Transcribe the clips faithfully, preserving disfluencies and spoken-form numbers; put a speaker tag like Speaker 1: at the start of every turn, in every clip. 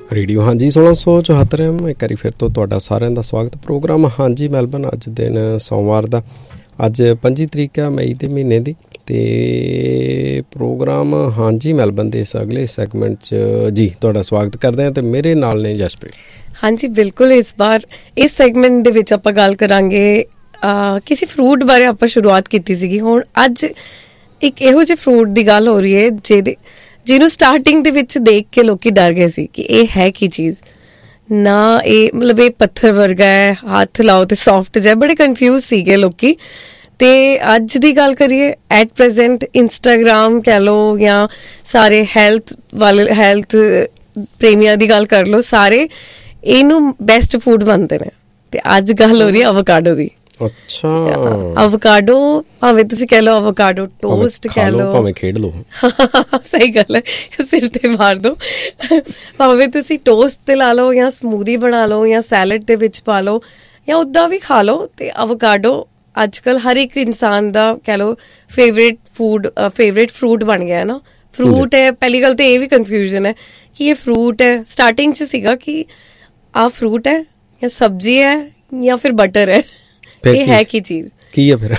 Speaker 1: Radio ਹਾਂਜੀ ਸੋਲਾਂ ਸੌ ਚੁਹੱਤਰ ਐਮ ਇੱਕ ਵਾਰੀ ਫਿਰ ਤੋਂ ਤੁਹਾਡਾ ਸਾਰਿਆਂ ਦਾ ਸਵਾਗਤ। ਪ੍ਰੋਗਰਾਮ ਹਾਂਜੀ ਮੈਲਬਨ, ਅੱਜ ਦਿਨ ਸੋਮਵਾਰ ਦਾ, ਅੱਜ ਪੰਜੀ ਤਰੀਕ ਆ ਮਈ ਦੇ ਮਹੀਨੇ ਦੀ, ਅਤੇ ਪ੍ਰੋਗਰਾਮ ਹਾਂਜੀ ਮੈਲਬਨ ਦੇ ਇਸ ਅਗਲੇ ਸੈਗਮੈਂਟ 'ਚ ਜੀ ਤੁਹਾਡਾ ਸਵਾਗਤ ਕਰਦੇ ਹਾਂ। ਅਤੇ ਮੇਰੇ ਨਾਲ ਨੇ ਜਸਪ੍ਰੀਤ।
Speaker 2: ਹਾਂਜੀ ਬਿਲਕੁਲ, ਇਸ ਵਾਰ ਇਸ ਸੈਗਮੈਂਟ ਦੇ ਵਿੱਚ ਆਪਾਂ ਗੱਲ ਕਰਾਂਗੇ ਕਿਸੇ ਫਰੂਟ ਬਾਰੇ। ਆਪਾਂ ਸ਼ੁਰੂਆਤ ਕੀਤੀ ਸੀਗੀ, ਹੁਣ ਅੱਜ ਇੱਕ ਇਹੋ ਜਿਹੇ ਫਰੂਟ ਦੀ ਗੱਲ ਹੋ ਰਹੀ ਹੈ ਜਿਹਦੇ ਜਿਹਨੂੰ ਸਟਾਰਟਿੰਗ ਦੇ ਵਿੱਚ ਦੇਖ ਕੇ ਲੋਕੀ ਡਰ ਗਏ ਸੀ ਕਿ ਇਹ ਹੈ ਕੀ ਚੀਜ਼ ਨਾ, ਇਹ ਮਤਲਬ ਇਹ ਪੱਥਰ ਵਰਗਾ ਹੈ, ਹੱਥ ਲਾਓ ਤੇ ਸੌਫਟ ਜਿਹਾ, ਬੜੇ ਕਨਫਿਊਜ਼ ਸੀਗੇ ਲੋਕੀ। ਤੇ ਅੱਜ ਦੀ ਗੱਲ ਕਰੀਏ, ਐਟ ਪ੍ਰੈਜ਼ੈਂਟ ਇੰਸਟਾਗ੍ਰਾਮ ਕਹਿ ਲਓ ਜਾਂ ਸਾਰੇ ਹੈਲਥ ਵਾਲੇ ਹੈਲਥ ਪ੍ਰੇਮੀਆਂ ਦੀ ਗੱਲ ਕਰ ਲਓ, ਸਾਰੇ ਇਹਨੂੰ ਬੈਸਟ ਫੂਡ ਮੰਨਦੇ ਨੇ। ਤੇ ਅੱਜ ਗੱਲ ਹੋ ਰਹੀ ਹੈ ਅਵੋਕਾਡੋ ਦੀ।
Speaker 1: ਅੱਛਾ,
Speaker 2: ਅਵੋਕਾਡੋ ਭਾਵੇਂ ਤੁਸੀਂ ਕਹਿ ਲਓ ਅਵੋਕਾਡੋ ਟੋਸਟ ਕਹਿ ਲਓ,
Speaker 1: ਭਾਵੇਂ ਖੇਡ ਲਓ।
Speaker 2: ਸਹੀ ਗੱਲ ਹੈ, ਸਿਰ ਤੇ ਮਾਰ ਦੋ। ਭਾਵੇਂ ਤੁਸੀਂ ਟੋਸਟ ਤੇ ਲਾ ਲਓ ਜਾਂ ਸਮੂਦੀ ਬਣਾ ਲਓ ਜਾਂ ਸੈਲਡ ਦੇ ਵਿੱਚ ਪਾ ਲਓ ਜਾਂ ਉੱਦਾਂ ਵੀ ਖਾ ਲਓ। ਤੇ ਅਵੋਕਾਡੋ ਅੱਜ ਕੱਲ੍ਹ ਹਰ ਇੱਕ ਇਨਸਾਨ ਦਾ ਕਹਿ ਲਓ ਫੇਵਰੇਟ ਫੂਡ, ਫੇਵਰੇਟ ਫਰੂਟ ਬਣ ਗਿਆ ਨਾ। ਫਰੂਟ ਹੈ, ਪਹਿਲੀ ਗੱਲ ਤਾਂ ਇਹ ਵੀ ਕਨਫਿਊਜ਼ਨ ਹੈ ਕਿ ਇਹ ਫਰੂਟ ਹੈ। ਸਟਾਰਟਿੰਗ 'ਚ ਸੀਗਾ ਕਿ ਆਹ ਫਰੂਟ ਹੈ ਜਾਂ ਸਬਜ਼ੀ ਹੈ ਜਾਂ ਫਿਰ ਬਟਰ ਹੈ, ਇਹ ਹੈ ਕੀ ਚੀਜ਼,
Speaker 1: ਕੀ ਹੈ ਫਿਰ?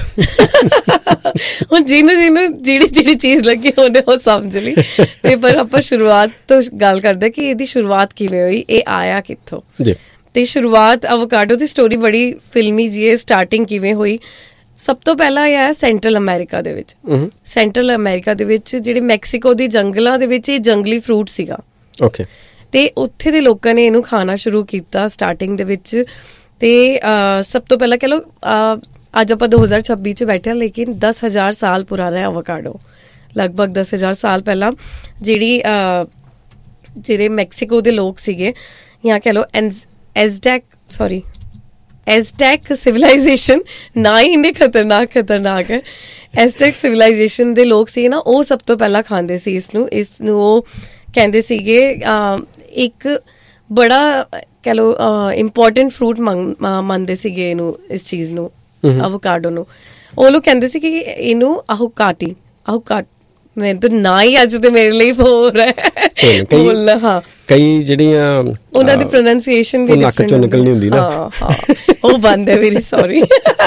Speaker 2: ਹੁਣ ਜਿਹਨੂੰ ਜਿਹਨੂੰ ਜਿਹੜੀ ਜਿਹੜੀ ਚੀਜ਼ ਲੱਗੀ ਉਹਨੇ ਉਹ ਸਮਝ ਲਈ। ਤੇ ਪਰ ਆਪਾਂ ਸ਼ੁਰੂਆਤ ਤੋਂ ਗੱਲ ਕਰਦੇ ਕਿ ਇਹਦੀ ਸ਼ੁਰੂਆਤ ਕਿਵੇਂ ਹੋਈ, ਇਹ ਆਇਆ ਕਿੱਥੋਂ। ਤੇ ਸ਼ੁਰੂਆਤ ਅਵੋਕਾਡੋ ਦੀ ਸਟੋਰੀ ਬੜੀ ਫਿਲਮੀ ਜੀ ਹੈ। ਸਟਾਰਟਿੰਗ ਕਿਵੇਂ ਹੋਈ, ਸਭ ਤੋਂ ਪਹਿਲਾਂ ਇਹ ਆਇਆ ਸੈਂਟਰਲ ਅਮਰੀਕਾ ਦੇ ਵਿੱਚ। ਸੈਂਟਰਲ ਅਮਰੀਕਾ ਦੇ ਵਿੱਚ ਜਿਹੜੇ ਮੈਕਸੀਕੋ ਦੇ ਜੰਗਲਾਂ ਦੇ ਵਿੱਚ ਇਹ ਜੰਗਲੀ ਫਰੂਟ ਸੀਗਾ। ਓਕੇ, ਤੇ ਉੱਥੇ ਦੇ ਲੋਕਾਂ ਨੇ ਇਹਨੂੰ ਖਾਣਾ ਸ਼ੁਰੂ ਕੀਤਾ ਸਟਾਰਟਿੰਗ ਦੇ ਵਿੱਚ। ਤੇ ਸਭ ਤੋਂ ਪਹਿਲਾਂ ਕਹਿ ਲਓ, ਅੱਜ ਆਪਾਂ ਦੋ ਹਜ਼ਾਰ ਛੱਬੀ 'ਚ ਬੈਠੇ ਹਾਂ, ਲੇਕਿਨ ਦਸ ਹਜ਼ਾਰ ਸਾਲ ਪੁਰਾਣਾ ਹੈ ਅਵੋਕਾਡੋ। ਲਗਭਗ ਦਸ ਹਜ਼ਾਰ ਸਾਲ ਪਹਿਲਾਂ ਜਿਹੜੀ ਜਿਹੜੇ ਮੈਕਸੀਕੋ ਦੇ ਲੋਕ ਸੀਗੇ, ਜਾਂ ਕਹਿ ਲਓ ਐਨਜ਼ ਐਜ਼ਟੈਕ ਸੋਰੀ ਐਜ਼ਟੈਕ ਸਿਵਲਾਈਜੇਸ਼ਨ, ਨਾ ਹੀ ਇੰਨੇ ਖਤਰਨਾਕ ਖਤਰਨਾਕ ਹੈ। ਐਜ਼ਟੈਕ ਸਿਵਲਾਈਜੇਸ਼ਨ ਦੇ ਲੋਕ ਸੀ ਨਾ, ਉਹ ਸਭ ਤੋਂ ਪਹਿਲਾਂ ਖਾਂਦੇ ਸੀ ਇਸਨੂੰ। ਇਸ ਨੂੰ ਉਹ ਕਹਿੰਦੇ ਸੀਗੇ ਇੱਕ ਬੜਾ ਕਹਿ ਲਓ ਇੰਪੋਰਟੈਂਟ ਫਰੂਟ ਮੰਨਦੇ ਸੀਗੇ ਇਹਨੂੰ, ਇਸ ਚੀਜ਼ ਨੂੰ, ਅਵੋਕਾਡੋ ਨੂੰ। ਉਹ ਲੋਕ ਕਹਿੰਦੇ ਸੀ ਕਿ ਇਹਨੂੰ ਆਹੋਕਾਟੀ ਆਹੋਕਾਟ ਮੇਰੇ ਤਾਂ ਨਾ ਹੀ ਅੱਜ ਤੇ ਮੇਰੇ ਲਈ ਹੋ ਰਿਹਾ ਬੋਲਣਾ। ਹਾਂ, ਕਈ ਜਿਹੜੀਆਂ ਉਹਨਾਂ ਦੀ ਪ੍ਰੋਨਾਂਸੀਏਸ਼ਨ ਵੀ
Speaker 1: ਨੱਕ ਚੋਂ ਨਿਕਲਣੀ ਹੁੰਦੀ ਨਾ,
Speaker 2: ਹਾਂ ਉਹ ਬੰਦ ਹੈ, ਵੈਰੀ ਸੌਰੀ।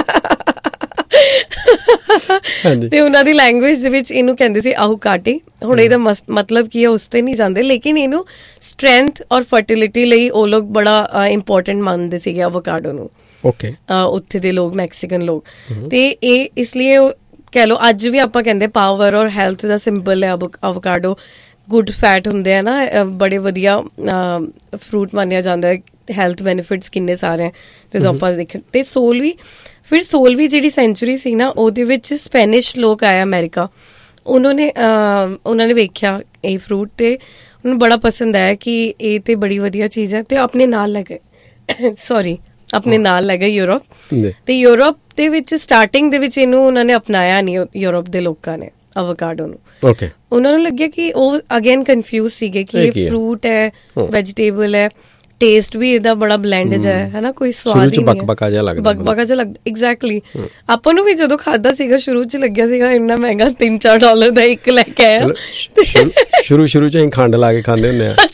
Speaker 2: ਤੇ ਉਹਨਾਂ ਦੀ ਲੈਂਗੁਏਜ ਦੇ ਵਿੱਚ ਇਹਨੂੰ ਕਹਿੰਦੇ ਸੀ ਆਹੋਕਾਟੀ। ਹੁਣ ਇਹਦਾ ਮਤਲਬ ਕੀ ਹੈ ਉਸ ਤੇ ਨਹੀਂ ਜਾਂਦੇ, ਲੇਕਿਨ ਇਹਨੂੰ ਸਟਰੈਂਥ ਔਰ ਫਰਟੀਲਿਟੀ ਲਈ ਉਹ ਲੋਕ ਬੜਾ ਇੰਪੋਰਟੈਂਟ ਮੰਨਦੇ ਸੀਗੇ ਅਵੋਕਾਡੋ ਨੂੰ। ਓਕੇ, ਉੱਥੇ ਦੇ ਲੋਕ, ਮੈਕਸੀਕਨ ਲੋਕ। ਤੇ ਇਹ ਇਸ ਲਈ ਕਹਿ ਲਓ ਅੱਜ ਵੀ ਆਪਾਂ ਕਹਿੰਦੇ ਪਾਵਰ ਔਰ ਹੈਲਥ ਦਾ ਸਿੰਬਲ ਹੈ ਅਵੋਕਾਡੋ। ਗੁੱਡ ਫੈਟ ਹੁੰਦੇ ਆ ਨਾ, ਬੜੇ ਵਧੀਆ ਫਰੂਟ ਮੰਨਿਆ ਜਾਂਦਾ ਹੈ। ਹੈਲਥ ਬੈਨੀਫਿਟਸ ਕਿੰਨੇ ਸਾਰੇ ਜਦੋਂ ਆਪਾਂ ਦੇਖਣ। ਤੇ ਸੋਲਵੀਂ ਫਿਰ ਸੋਲਵੀਂ ਜਿਹੜੀ ਸੈਂਚੁਰੀ ਸੀ ਨਾ, ਉਹਦੇ ਵਿੱਚ ਸਪੈਨਿਸ਼ ਲੋਕ ਆਏ ਅਮਰੀਕਾ। ਉਹਨਾਂ ਨੇ ਉਹਨਾਂ ਨੇ ਵੇਖਿਆ ਇਹ ਫਰੂਟ ਤੇ ਉਹਨਾਂ ਨੂੰ ਬੜਾ ਪਸੰਦ ਆਇਆ ਕਿ ਇਹ ਤੇ ਬੜੀ ਵਧੀਆ ਚੀਜ਼ ਹੈ। ਤੇ ਆਪਣੇ ਨਾਲ ਲੈ ਗਏ ਸੋਰੀ ਆਪਣੇ ਨਾਲ ਲੈ ਗਏ ਯੂਰਪ। ਤੇ ਯੂਰਪ ਦੇ ਵਿੱਚ ਸਟਾਰਟਿੰਗ ਦੇ ਵਿੱਚ ਇਹਨੂੰ ਉਹਨਾਂ ਨੇ ਅਪਣਾਇਆ ਨਹੀਂ, ਯੂਰਪ ਦੇ ਲੋਕਾਂ ਨੇ ਅਵੋਕਾਡੋ ਨੂੰ। ਓਕੇ, ਉਹਨਾਂ ਨੂੰ ਲੱਗਿਆ ਕਿ ਉਹ ਅਗੇਨ ਕਨਫਿਊਜ਼ ਸੀਗੇ ਕਿ ਇਹ ਫਰੂਟ ਹੈ, ਵੈਜੀਟੇਬਲ ਹੈ, ਟੇਸਟ ਵੀ ਇਹਦਾ ਬੜਾ ਬਲੈਂਡ ਜਿਹਾ ਹੈ ਨਾ, ਕੋਈ ਸਵਾਦ ਹੀ ਨਹੀਂ, ਬਕਬਕਾ ਜਿਹਾ ਲੱਗਦਾ, ਬਕਬਕਾ ਜਿਹਾ ਲੱਗਦਾ। ਐਗਜ਼ੈਕਟਲੀ, ਆਪਾਂ ਨੂੰ ਵੀ ਜਦੋਂ ਖਾਧਾ ਸੀਗਾ ਸ਼ੁਰੂ ਚ ਲੱਗਿਆ ਸੀਗਾ ਇੰਨਾ ਮਹਿੰਗਾ, ਤਿੰਨ ਚਾਰ ਡਾਲਰ ਦਾ ਇੱਕ ਲੈ ਕੇ ਆਇਆ।
Speaker 1: ਸ਼ੁਰੂ ਸ਼ੁਰੂ ਚ ਅਸੀਂ ਖੰਡ ਲਾ ਕੇ ਖਾਂਦੇ ਹੁੰਦੇ ਆ।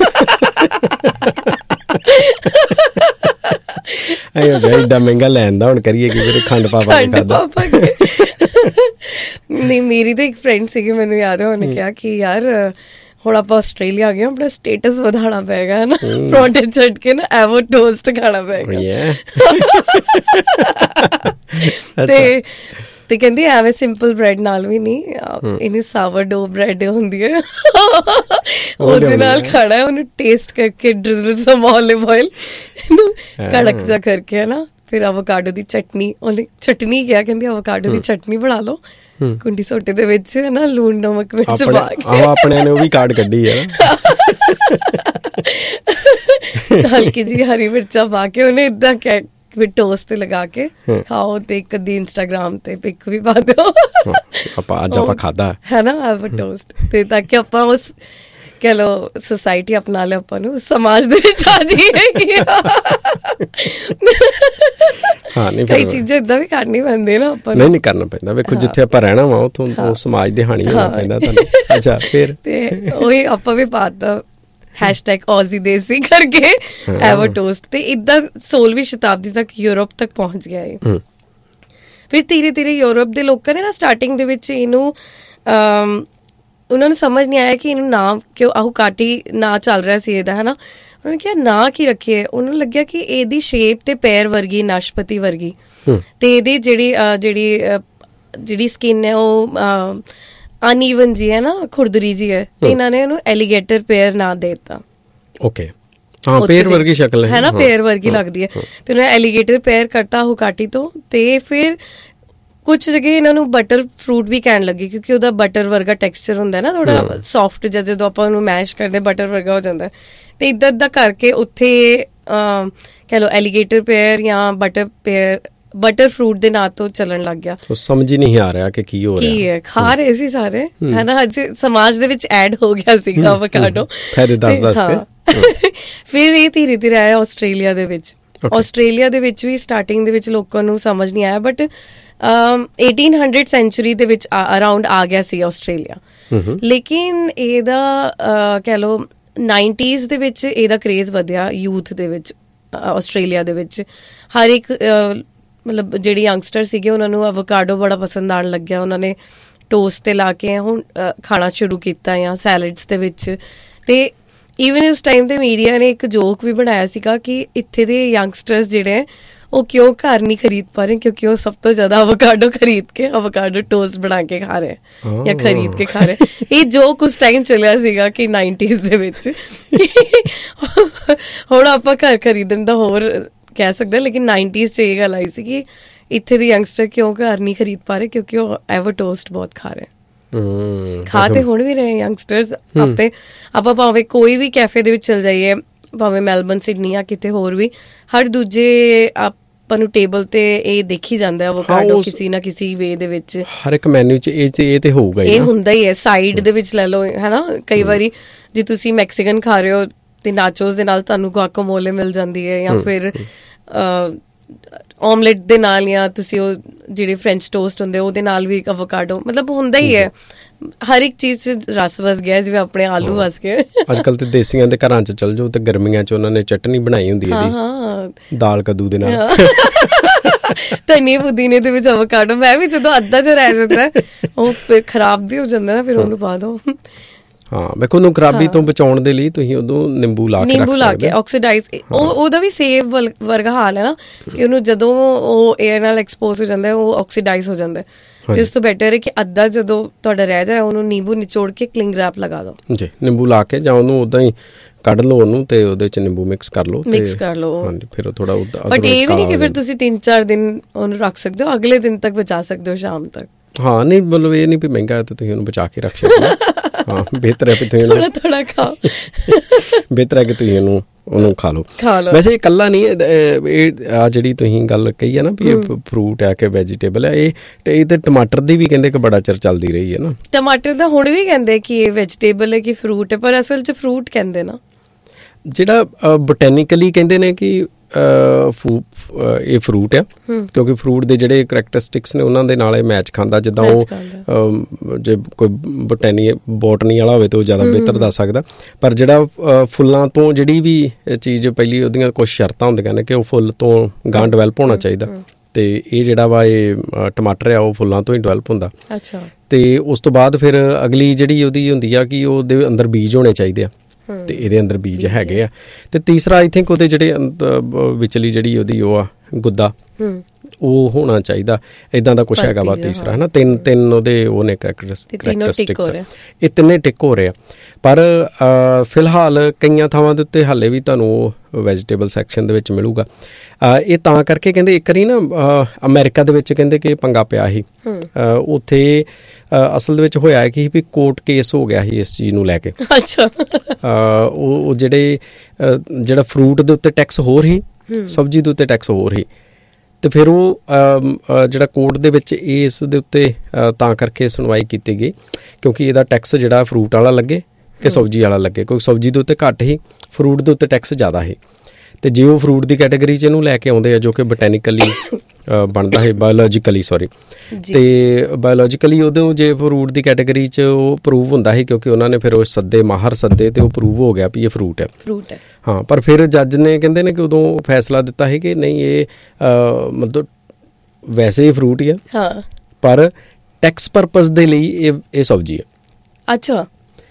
Speaker 1: ਏਡਾ ਮਹਿੰਗਾ ਲੈਣ ਦਾ ਹੁਣ ਕਰੀਏ ਕਿ ਜਿਹੜੇ ਖੰਡ ਪਾ ਪਾ ਕੇ ਖਾਂਦਾ।
Speaker 2: ਨਹੀਂ, ਮੇਰੀ ਤਾਂ ਇੱਕ ਫਰੈਂਡ ਸੀਗੀ, ਮੈਨੂੰ ਯਾਦ ਹੈ, ਉਹਨੇ ਕਿਹਾ ਕਿ ਯਾਰ ਹੁਣ ਆਪਾਂ ਆਸਟ੍ਰੇਲੀਆ ਆ ਗਏ, ਆਪਣਾ ਸਟੇਟਸ ਵਧਾਉਣਾ ਪਏਗਾ ਨਾ, ਪਰੌਂਠੇ ਛੱਡ ਕੇ ਨਾ ਐਵੋ ਟੋਸਟ ਖਾਣਾ ਪਏਗਾ। ਤੇ ਤੇ ਕਹਿੰਦੀ ਐਵੇਂ ਸਿੰਪਲ ਬ੍ਰੈਡ ਨਾਲ ਵੀ ਨਹੀਂ, ਇਹਨੀ ਸਾਵਰ ਡੋ ਬ੍ਰੈਡ ਹੁੰਦੀ ਹੈ, ਉਹਦੇ ਨਾਲ ਖਾਣਾ ਹੈ। ਉਹਨੂੰ ਟੇਸਟ ਕਰਕੇ ਡ੍ਰਿਜ਼ਲ ਸਮ ਓਲਿਵ ਆਇਲ, ਇਹਨੂੰ ਕੜਕ ਜਾ ਕਰਕੇ ਹੈ ਨਾ। ਫਿਰ ਅਵੋਕਾਡੋ ਦੀ ਚਟਨੀ, ਉਹਨੇ ਚਟਨੀ ਕਿਹਾ, ਕਹਿੰਦੀ ਅਵੋਕਾਡੋ ਦੀ ਚਟਨੀ ਬਣਾ ਲਓ ਕੁੰਡੀ ਸੋਟੇ ਦੇ ਵਿੱਚ ਨਾ, ਲੂਣ ਨਮਕ ਮਿਰਚ ਪਾ ਕੇ।
Speaker 1: ਆਪਣੇ ਨੇ ਉਹ ਵੀ ਕਾਰਡ ਕੱਢੀ ਹੈ,
Speaker 2: ਹਲਕੀ ਜੀ ਹਰੀ ਮਿਰਚਾਂ ਪਾ ਕੇ ਉਹਨੇ ਏਦਾਂ ਕਹਿ ਵੀ ਟੋਸਟ ਤੇ ਲਗਾ ਕੇ ਖਾਓ। ਤੇ ਇੱਕ ਅੱਧੀ ਇੰਸਟਾਗ੍ਰਾਮ ਤੇ ਪਿਕ ਵੀ ਪਾ ਦਿਓ,
Speaker 1: ਆਪਾਂ ਅੱਜ ਆਪਾਂ ਖਾਧਾ
Speaker 2: ਹੈ ਨਾ ਐਵੋ ਟੋਸਟ। ਤੇ ਤਾਂ ਕਿ ਆਪਾਂ ਉਸ ਕਹਿ ਲਓ ਸੁਸਾਇਟੀ ਅਪਣਾ ਲਿਆ, ਆਪਾਂ ਨੂੰ ਸਮਾਜ ਦੇ ਵਿੱਚ ਆ ਜਾਈਏ। ਕਈ ਚੀਜ਼ਾਂ ਏਦਾਂ ਵੀ ਕਰਨੀ ਪੈਂਦੀ ਨਾ ਆਪਾਂ ਨੂੰ।
Speaker 1: ਨਹੀਂ ਨਹੀਂ ਕਰਨਾ ਪੈਂਦਾ, ਵੇਖੋ ਜਿੱਥੇ ਆਪਾਂ ਰਹਿਣਾ ਵਾ ਉੱਥੋਂ ਉਹ ਸਮਾਜ ਦੇ ਹਾਣੀ ਹੋਣਾ ਪੈਂਦਾ ਤੁਹਾਨੂੰ। ਅੱਛਾ, ਫਿਰ
Speaker 2: ਤੇ ਉਹੀ ਆਪਾਂ ਵੀ ਪਾਤਾ ਹੈਸ਼ਟੈਗ ਔਜ਼ੀ ਦੇਸੀ ਕਰਕੇ ਐਵਰਟੋਸਟ, ਤੇ ਇੱਦਾਂ ਸੋਲਵੀਂ ਸ਼ਤਾਬਦੀ ਤੱਕ ਯੂਰਪ ਤੱਕ ਪਹੁੰਚ ਗਿਆ ਇਹ। ਫਿਰ ਧੀਰੇ ਧੀਰੇ ਯੂਰਪ ਦੇ ਲੋਕਾਂ ਨੇ ਨਾ ਸਟਾਰਟਿੰਗ ਦੇ ਵਿੱਚ ਇਹਨੂੰ ਉਹਨਾਂ ਨੂੰ ਸਮਝ ਨਹੀਂ ਆਇਆ ਕਿ ਇਹਨੂੰ ਨਾਂ ਕਿਉਂ ਆਹੂਕਾਟੀ ਨਾਂ ਚੱਲ ਰਿਹਾ ਸੀ ਇਹਦਾ, ਹੈ ਨਾ। ਉਹਨਾਂ ਨੇ ਕਿਹਾ ਨਾਂ ਕੀ ਰੱਖੀਏ, ਉਹਨਾਂ ਨੂੰ ਲੱਗਿਆ ਕਿ ਇਹਦੀ ਸ਼ੇਪ ਤੇ ਪੈਰ ਵਰਗੀ, ਨਾਸ਼ਪਤੀ ਵਰਗੀ, ਤੇ ਇਹਦੀ ਜਿਹੜੀ ਜਿਹੜੀ ਜਿਹੜੀ ਸਕਿਨ ਹੈ ਉਹ ਅਨਈਵਨ ਜੀ ਹੈ ਨਾ, ਖੁਰਦਰੀ ਜੀ ਹੈ, ਤੇ ਇਹਨਾਂ ਨੇ ਉਹਨੂੰ ਐਲੀਗੇਟਰ ਪੈਰ ਨਾਂ ਦੇ ਦਿੱਤਾ।
Speaker 1: ਓਕੇ, ਹਾਂ, ਪੈਰ ਵਰਗੀ ਸ਼ਕਲ ਹੈ
Speaker 2: ਨਾ, ਪੈਰ ਵਰਗੀ ਲੱਗਦੀ ਹੈ, ਤੇ ਉਹਨੇ ਐਲੀਗੇਟਰ ਪੈਰ ਕਰਤਾ ਆਹੂਕਾਟੀ ਤੋਂ। ਤੇ ਫਿਰ ਕੁਛ ਜਗ੍ਹਾ ਇਹਨਾਂ ਨੂੰ ਬਟਰ ਫਰੂਟ ਵੀ ਕਹਿਣ ਲੱਗੇ, ਕਿਉਂਕਿ ਉਹਦਾ ਬਟਰ ਵਰਗਾ ਟੈਕਸਚਰ ਹੁੰਦਾ ਨਾ, ਥੋੜਾ ਸੌਫਟ ਜਿਹਾ, ਜਦੋਂ ਆਪਾਂ ਉਹਨੂੰ ਮੈਸ਼ ਕਰਦੇ ਬਟਰ ਵਰਗਾ ਹੋ ਜਾਂਦਾ। ਤੇ ਇੱਦਾਂ ਇੱਦਾਂ ਕਰਕੇ ਉੱਥੇ ਕਹਿ ਲਓ ਐਲੀਗੇਟਰ ਪੈਰ ਜਾਂ ਬਟਰ ਪੈਰ, ਬਟਰ ਫਰੂਟ ਦੇ ਨਾਂ ਤੋਂ ਚੱਲਣ ਲੱਗ ਗਿਆ।
Speaker 1: ਸਮਝ ਹੀ ਨਹੀਂ ਆ ਰਿਹਾ ਕਿ ਕੀ ਹੋ ਰਿਹਾ, ਕੀ ਹੈ,
Speaker 2: ਖਾ ਰਹੇ ਸੀ ਸਾਰੇ, ਹੈ ਨਾ। ਅੱਜ ਸਮਾਜ ਦੇ ਵਿੱਚ ਐਡ ਹੋ ਗਿਆ ਸੀਗਾ ਅਵੋਕਾਡੋ। ਫਿਰ ਇਹ ਧੀਰੇ ਧੀਰੇ ਆਇਆ ਆਸਟ੍ਰੇਲੀਆ ਦੇ ਵਿੱਚ। ਆਸਟ੍ਰੇਲੀਆ ਦੇ ਵਿੱਚ ਵੀ ਸਟਾਰਟਿੰਗ ਦੇ ਵਿੱਚ ਲੋਕਾਂ ਨੂੰ ਸਮਝ ਨਹੀਂ ਆਇਆ, ਬਟ ਏਟੀਨ ਹੰਡਰਡ ਸੈਂਚੁਰੀ ਦੇ ਵਿੱਚ ਅਰਾਊਂਡ ਆ ਗਿਆ ਸੀ ਆਸਟ੍ਰੇਲੀਆ। ਲੇਕਿਨ ਇਹਦਾ ਕਹਿ ਲਓ ਨਾਈਨਟੀਜ਼ ਦੇ ਵਿੱਚ ਇਹਦਾ ਕਰੇਜ਼ ਵਧਿਆ ਯੂਥ ਦੇ ਵਿੱਚ। ਆਸਟ੍ਰੇਲੀਆ ਦੇ ਵਿੱਚ ਹਰ ਇੱਕ ਮਤਲਬ ਜਿਹੜੀ ਯੰਗਸਟਰ ਸੀਗੇ ਉਹਨਾਂ ਨੂੰ ਅਵੋਕਾਡੋ ਬੜਾ ਪਸੰਦ ਆਉਣ ਲੱਗਿਆ। ਉਹਨਾਂ ਨੇ ਟੋਸਟ ਤੇ ਲਾ ਕੇ ਹੁਣ ਖਾਣਾ ਸ਼ੁਰੂ ਕੀਤਾ ਜਾਂ ਸੈਲਡਸ ਦੇ ਵਿੱਚ। ਤੇ ਈਵਨ ਉਸ ਟਾਈਮ ਤੇ ਮੀਡੀਆ ਨੇ ਇੱਕ ਜੋਕ ਵੀ ਬਣਾਇਆ ਸੀਗਾ ਕਿ ਇੱਥੇ ਦੇ ਯੰਗਸਟਰਸ ਜਿਹੜੇ ਹੈ ਉਹ ਕਿਉਂ ਘਰ ਨਹੀਂ ਖਰੀਦ ਪਾ ਰਹੇ, ਕਿਉਂਕਿ ਉਹ ਸਭ ਤੋਂ ਜ਼ਿਆਦਾ ਅਵੋਕਾਡੋ ਖਰੀਦ ਕੇ ਅਵੋਕਾਡੋ ਟੋਸਟ ਬਣਾ ਕੇ ਖਾ ਰਹੇ ਜਾਂ ਖਰੀਦ ਕੇ ਖਾ ਰਹੇ। ਇਹ ਜੋਕ ਉਸ ਟਾਈਮ ਚੱਲਿਆ ਸੀਗਾ ਕਿ ਨਾਈਨਟੀਜ਼ ਦੇ ਵਿੱਚ। ਹੁਣ ਆਪਾਂ ਘਰ ਖਰੀਦਣ ਦਾ ਹੋਰ ਕਹਿ ਸਕਦੇ, ਲੇਕਿਨ ਨਾਈਨਟੀਜ਼ 'ਚ ਇਹ ਗੱਲ ਆਈ ਸੀ ਕਿ ਇੱਥੇ ਦੇ ਯੰਗਸਟਰ ਕਿਉਂ ਘਰ ਨਹੀਂ ਖਰੀਦ ਪਾ ਰਹੇ, ਕਿਉਂਕਿ ਉਹ ਐਵਰਟੋਸਟ ਬਹੁਤ ਖਾ ਰਹੇ। ਖਾ ਤੇ ਹੁਣ ਵੀ ਰਹੇ ਯੰਗਸਟਰਸ ਆਪੇ। ਆਪਾਂ ਭਾਵੇਂ ਕੋਈ ਵੀ ਕੈਫੇ ਦੇ ਵਿੱਚ ਚਲ ਜਾਈਏ, ਭਾਵੇਂ ਮੈਲਬਨ, ਸਿਡਨੀ ਜਾਂ ਕਿਤੇ ਹੋਰ ਵੀ, ਹਰ ਦੂਜੇ ਆਪਾਂ ਨੂੰ ਟੇਬਲ ਤੇ ਇਹ ਦੇਖੀ ਜਾਂਦਾ ਅਵੋਕਾਡੋ ਕਿਸੇ ਨਾ ਕਿਸੇ ਵੇ ਦੇ ਵਿੱਚ।
Speaker 1: ਹਰ ਇੱਕ ਮੈਨੂ 'ਚ ਇਹ ਇਹ ਤੇ ਹੋਊਗਾ, ਇਹ
Speaker 2: ਹੁੰਦਾ ਹੀ ਹੈ। ਸਾਈਡ ਦੇ ਵਿੱਚ ਲੈ ਲਓ, ਹੈ ਨਾ। ਕਈ ਵਾਰੀ ਜੇ ਤੁਸੀਂ ਮੈਕਸੀਕਨ ਖਾ ਰਹੇ ਹੋ ਤੇ ਨਾਚੋਸ ਦੇ ਨਾਲ ਤੁਹਾਨੂੰ ਗੁਆਕਾਮੋਲੇ ਮਿਲ ਜਾਂਦੀ ਹੈ, ਜਾਂ ਫਿਰ ਆਮਲੇਟ ਦੇ ਨਾਲ, ਜਾਂ ਤੁਸੀਂ ਉਹ ਜਿਹੜੇ ਫਰੈਂਚ ਟੋਸਟ ਹੁੰਦੇ ਉਹਦੇ ਨਾਲ ਵੀ ਅਵੋਕਾਡੋ, ਮਤਲਬ ਹੁੰਦਾ ਹੀ ਹੈ। ਹਰ ਇੱਕ ਚੀਜ਼ 'ਚ ਰਸ ਵਸ ਗਿਆ, ਜਿਵੇਂ ਆਪਣੇ ਆਲੂ ਵਸ ਗਏ।
Speaker 1: ਅੱਜ ਕੱਲ ਤੇ ਦੇਸੀਆਂ ਦੇ ਘਰਾਂ 'ਚ ਚਲ ਜਾਓ ਤੇ ਗਰਮੀਆਂ 'ਚ ਉਹਨਾਂ ਨੇ ਚਟਨੀ ਬਣਾਈ ਹੁੰਦੀ ਹੈ ਦਾਲ ਕੱਦੂ ਦੇ ਨਾਲ, ਧਨੀਏ ਪੁਦੀਨੇ ਦੇ ਵਿੱਚ ਅਵੋਕਾਡੋ। ਮੈਂ ਵੀ ਜਦੋਂ ਅੱਧਾ ਜਿਹਾ ਰਹਿ ਜਾਂਦਾ ਉਹ ਫਿਰ ਖਰਾਬ ਵੀ ਹੋ ਜਾਂਦਾ ਨਾ, ਫਿਰ ਉਹਨੂੰ ਪਾ ਦਿਓ। ਹਾਂ, ਵੇਖੋ ਉਹਨੂੰ ਖਰਾਬੀ ਤੋਂ ਬਚਾਉਣ ਦੇ ਲਈ ਤੁਸੀਂ ਉਦੋਂ ਨਿੰਬੂ ਲਾ ਕੇ
Speaker 2: ਨਿੰਬੂ ਲਾ ਕੇ ਆਕਸੀਡਾਈਜ਼, ਉਹ ਉਹਦਾ ਵੀ ਸੇਵ ਵਰਗਾ ਹਾਲ ਹੈ ਨਾ, ਕਿ ਉਹਨੂੰ ਜਦੋਂ ਉਹ ਏਅਰ ਨਾਲ ਐਕਸਪੋਜ਼ ਹੋ ਜਾਂਦਾ ਉਹ ਆਕਸੀਡਾਈਜ਼ ਹੋ ਜਾਂਦਾ। ਤੇ ਉਸ ਤੋਂ ਬੈਟਰ ਹੈ ਕਿ ਅੱਧਾ ਜਦੋਂ ਤੁਹਾਡਾ ਰਹਿ ਜਾਏ ਉਹਨੂੰ ਨਿੰਬੂ ਨਿਚੋੜ ਕੇ ਕਲਿੰਗ ਰੈਪ ਲਗਾ ਦਿਓ
Speaker 1: ਜੀ, ਨਿੰਬੂ ਲਾ ਕੇ, ਜਾਂ ਉਹਨੂੰ ਉਦਾਂ ਹੀ ਕੱਢ ਲਓ ਉਹਨੂੰ ਤੇ ਉਹਦੇ ਚ ਨਿੰਬੂ ਮਿਕਸ ਕਰ ਲਓ
Speaker 2: ਮਿਕਸ ਕਰ ਲਓ
Speaker 1: ਹਾਂਜੀ, ਫਿਰ ਉਹ ਥੋੜਾ।
Speaker 2: ਬਟ ਇਹ ਵੀ ਨਹੀਂ ਕਿ ਫਿਰ ਤੁਸੀਂ ਤਿੰਨ ਚਾਰ ਦਿਨ ਉਹਨੂੰ ਰੱਖ ਸਕਦੇ ਹੋ, ਅਗਲੇ ਦਿਨ ਤੱਕ ਬਚਾ ਸਕਦੇ ਹੋ ਸ਼ਾਮ ਤੱਕ।
Speaker 1: ਹਾਂ, ਨਹੀਂ ਮਤਲਬ ਇਹ ਨਹੀਂ ਵੀ ਮਹਿੰਗਾ ਹੈ ਤੇ ਤੁਸੀਂ ਉਹਨੂੰ ਬਚਾ ਕੇ ਰੱਖ ਸਕਦੇ ਹੋ। ਹਾਂ, ਬਿਹਤਰ ਹੈ ਕਿ ਤੁਸੀਂ
Speaker 2: ਥੋੜਾ ਥੋੜਾ ਖਾਓ,
Speaker 1: ਬਿਹਤਰ ਹੈ ਕਿ ਤੁਸੀਂ ਉਹਨੂੰ ਉਹਨੂੰ ਖਾ ਲਓ। ਵੈਸੇ ਇਕੱਲਾ ਨਹੀਂ, ਇਹ ਆ ਜਿਹੜੀ ਤੁਸੀਂ ਗੱਲ ਕਹੀ ਹੈ ਨਾ ਵੀ ਇਹ ਫਰੂਟ ਹੈ ਕਿ ਵੈਜੀਟੇਬਲ ਹੈ, ਇਹ ਇਹ ਤੇ ਟਮਾਟਰ ਦੀ ਵੀ ਕਹਿੰਦੇ ਕਿ ਬੜਾ ਚਿਰ ਚੱਲਦੀ ਰਹੀ ਹੈ ਨਾ।
Speaker 2: ਟਮਾਟਰ ਦਾ ਹੁਣ ਵੀ ਕਹਿੰਦੇ ਕਿ ਇਹ ਵੈਜੀਟੇਬਲ ਹੈ ਕਿ ਫਰੂਟ ਹੈ, ਪਰ ਅਸਲ 'ਚ ਫਰੂਟ ਕਹਿੰਦੇ ਨਾ।
Speaker 1: ਜਿਹੜਾ ਬੋਟੈਨੀਕਲੀ ਕਹਿੰਦੇ ਨੇ ਕਿ ਇਹ ਫਰੂਟ ਆ, ਕਿਉਂਕਿ ਫਰੂਟ ਦੇ ਜਿਹੜੇ ਕਰੈਕਟਰਿਸਟਿਕਸ ਨੇ ਉਹਨਾਂ ਦੇ ਨਾਲ ਇਹ ਮੈਚ ਖਾਂਦਾ। ਜਿੱਦਾਂ ਉਹ ਜੇ ਕੋਈ ਬੋਟੈਨੀ ਬੋਟਨੀ ਵਾਲਾ ਹੋਵੇ ਤਾਂ ਉਹ ਜ਼ਿਆਦਾ ਬਿਹਤਰ ਦੱਸ ਸਕਦਾ, ਪਰ ਜਿਹੜਾ ਫੁੱਲਾਂ ਤੋਂ ਜਿਹੜੀ ਵੀ ਚੀਜ਼, ਪਹਿਲੀ ਉਹਦੀਆਂ ਕੁਛ ਸ਼ਰਤਾਂ ਹੁੰਦੀਆਂ ਨੇ ਕਿ ਉਹ ਫੁੱਲ ਤੋਂ ਗਾਂ ਡਿਵੈਲਪ ਹੋਣਾ ਚਾਹੀਦਾ, ਤੇ ਇਹ ਜਿਹੜਾ ਵਾ ਇਹ ਟਮਾਟਰ ਆ ਉਹ ਫੁੱਲਾਂ ਤੋਂ ਹੀ ਡਿਵੈਲਪ ਹੁੰਦਾ। ਅੱਛਾ। ਤੇ ਉਸ ਤੋਂ ਬਾਅਦ ਫਿਰ ਅਗਲੀ ਜਿਹੜੀ ਉਹਦੀ ਹੁੰਦੀ ਆ ਕਿ ਉਹਦੇ ਅੰਦਰ ਬੀਜ ਹੋਣੇ ਚਾਹੀਦੇ ਆ, ਤੇ ਇਹਦੇ ਅੰਦਰ ਬੀਜ ਹੈਗੇ ਆ। ਤੇ ਤੀਸਰਾ ਆਈ ਥਿੰਕ ਉਹਦੇ ਜਿਹੜੇ ਵਿਚਲੀ ਜਿਹੜੀ ਉਹਦੀ ਉਹ ਆ ਗੁੱਦਾ, ਉਹ ਹੋਣਾ ਚਾਹੀਦਾ, ਏਦਾਂ ਦਾ ਕੁਛ ਹੈਗਾ ਵਾ ਤੀਸਰਾ, ਹੈ ਨਾ। ਤਿੰਨ ਤਿੰਨ ਉਹਦੇ ਉਹ ਨੇ ਕਰੈਕਟਰਿਸਟਿਕਸ, ਇਹ ਤਿੰਨੇ ਟਿਕ ਹੋ ਰਹੇ ਆ। ਪਰ ਫਿਲਹਾਲ ਕਈਆਂ ਥਾਵਾਂ ਦੇ ਉੱਤੇ ਹਾਲੇ ਵੀ ਤੁਹਾਨੂੰ ਉਹ ਵੈਜੀਟੇਬਲ ਸੈਕਸ਼ਨ ਦੇ ਵਿੱਚ ਮਿਲੂਗਾ। ਇਹ ਤਾਂ ਕਰਕੇ ਕਹਿੰਦੇ ਇੱਕ ਵਾਰੀ ਨਾ ਅਮਰੀਕਾ ਦੇ ਵਿੱਚ ਕਹਿੰਦੇ ਕਿ ਪੰਗਾ ਪਿਆ ਸੀ ਉੱਥੇ। ਅਸਲ ਦੇ ਵਿੱਚ ਹੋਇਆ ਕਿ ਵੀ ਕੋਰਟ ਕੇਸ ਹੋ ਗਿਆ ਸੀ ਇਸ ਚੀਜ਼ ਨੂੰ ਲੈ ਕੇ। ਅੱਛਾ। ਉਹ ਜਿਹੜੇ ਜਿਹੜਾ ਫਰੂਟ ਦੇ ਉੱਤੇ ਟੈਕਸ ਹੋਰ ਸੀ, ਸਬਜ਼ੀ ਦੇ ਉੱਤੇ ਟੈਕਸ ਹੋਰ ਸੀ, ਤੇ ਫਿਰ ਉਹ ਜਿਹੜਾ ਕੋਰਟ ਦੇ ਵਿੱਚ ਇਸ ਦੇ ਉੱਤੇ ਤਾਂ ਕਰਕੇ ਸੁਣਵਾਈ ਕੀਤੀ ਗਈ ਕਿਉਂਕਿ ਇਹਦਾ ਟੈਕਸ ਜਿਹੜਾ ਫਰੂਟ ਵਾਲਾ ਲੱਗੇ ਕਿ ਸਬਜ਼ੀ ਵਾਲਾ ਲੱਗੇ। ਕਿਉਂਕਿ ਸਬਜ਼ੀ ਦੇ ਉੱਤੇ ਘੱਟ ਸੀ, ਫਰੂਟ ਦੇ ਉੱਤੇ ਟੈਕਸ ਜ਼ਿਆਦਾ ਸੀ। ਤੇ ਜੇ ਉਹ ਫਰੂਟ ਦੀ ਕੈਟਾਗਰੀ 'ਚ ਇਹਨੂੰ ਲੈ ਕੇ ਆਉਂਦੇ ਆ, ਜੋ ਕਿ ਬੋਟੈਨੀਕਲੀ ਬਣਦਾ ਹੈ, ਬਾਇਓਲੋਜੀਕਲੀ ਸੌਰੀ, ਤੇ ਬਾਇਓਲੋਜੀਕਲੀ ਉਹਦੇ ਜੇ ਫਰੂਟ ਦੀ ਕੈਟਾਗਰੀ 'ਚ ਉਹ ਪ੍ਰੂਵ ਹੁੰਦਾ ਹੈ, ਕਿਉਂਕਿ ਉਹਨਾਂ ਨੇ ਫਿਰ ਉਹ ਸੱਦੇ ਮਾਹਰ ਸੱਦੇ ਤੇ ਉਹ ਪ੍ਰੂਵ ਹੋ ਗਿਆ ਵੀ ਇਹ ਫਰੂਟ ਹੈ
Speaker 2: ਫਰੂਟ ਹੈ
Speaker 1: ਹਾਂ। ਪਰ ਫਿਰ ਜੱਜ ਨੇ ਕਹਿੰਦੇ ਨੇ ਕਿ ਉਦੋਂ ਫੈਸਲਾ ਦਿੱਤਾ ਹੈ ਕਿ ਨਹੀਂ, ਇਹ ਮਤਲਬ ਵੈਸੇ ਇਹ ਫਰੂਟ ਹੀ ਆ,
Speaker 2: ਹਾਂ, ਪਰ
Speaker 1: ਟੈਕਸ ਪਰਪਜ਼ ਦੇ ਲਈ ਇਹ ਇਹ ਸਬਜ਼ੀ ਹੈ।
Speaker 2: ਅੱਛਾ,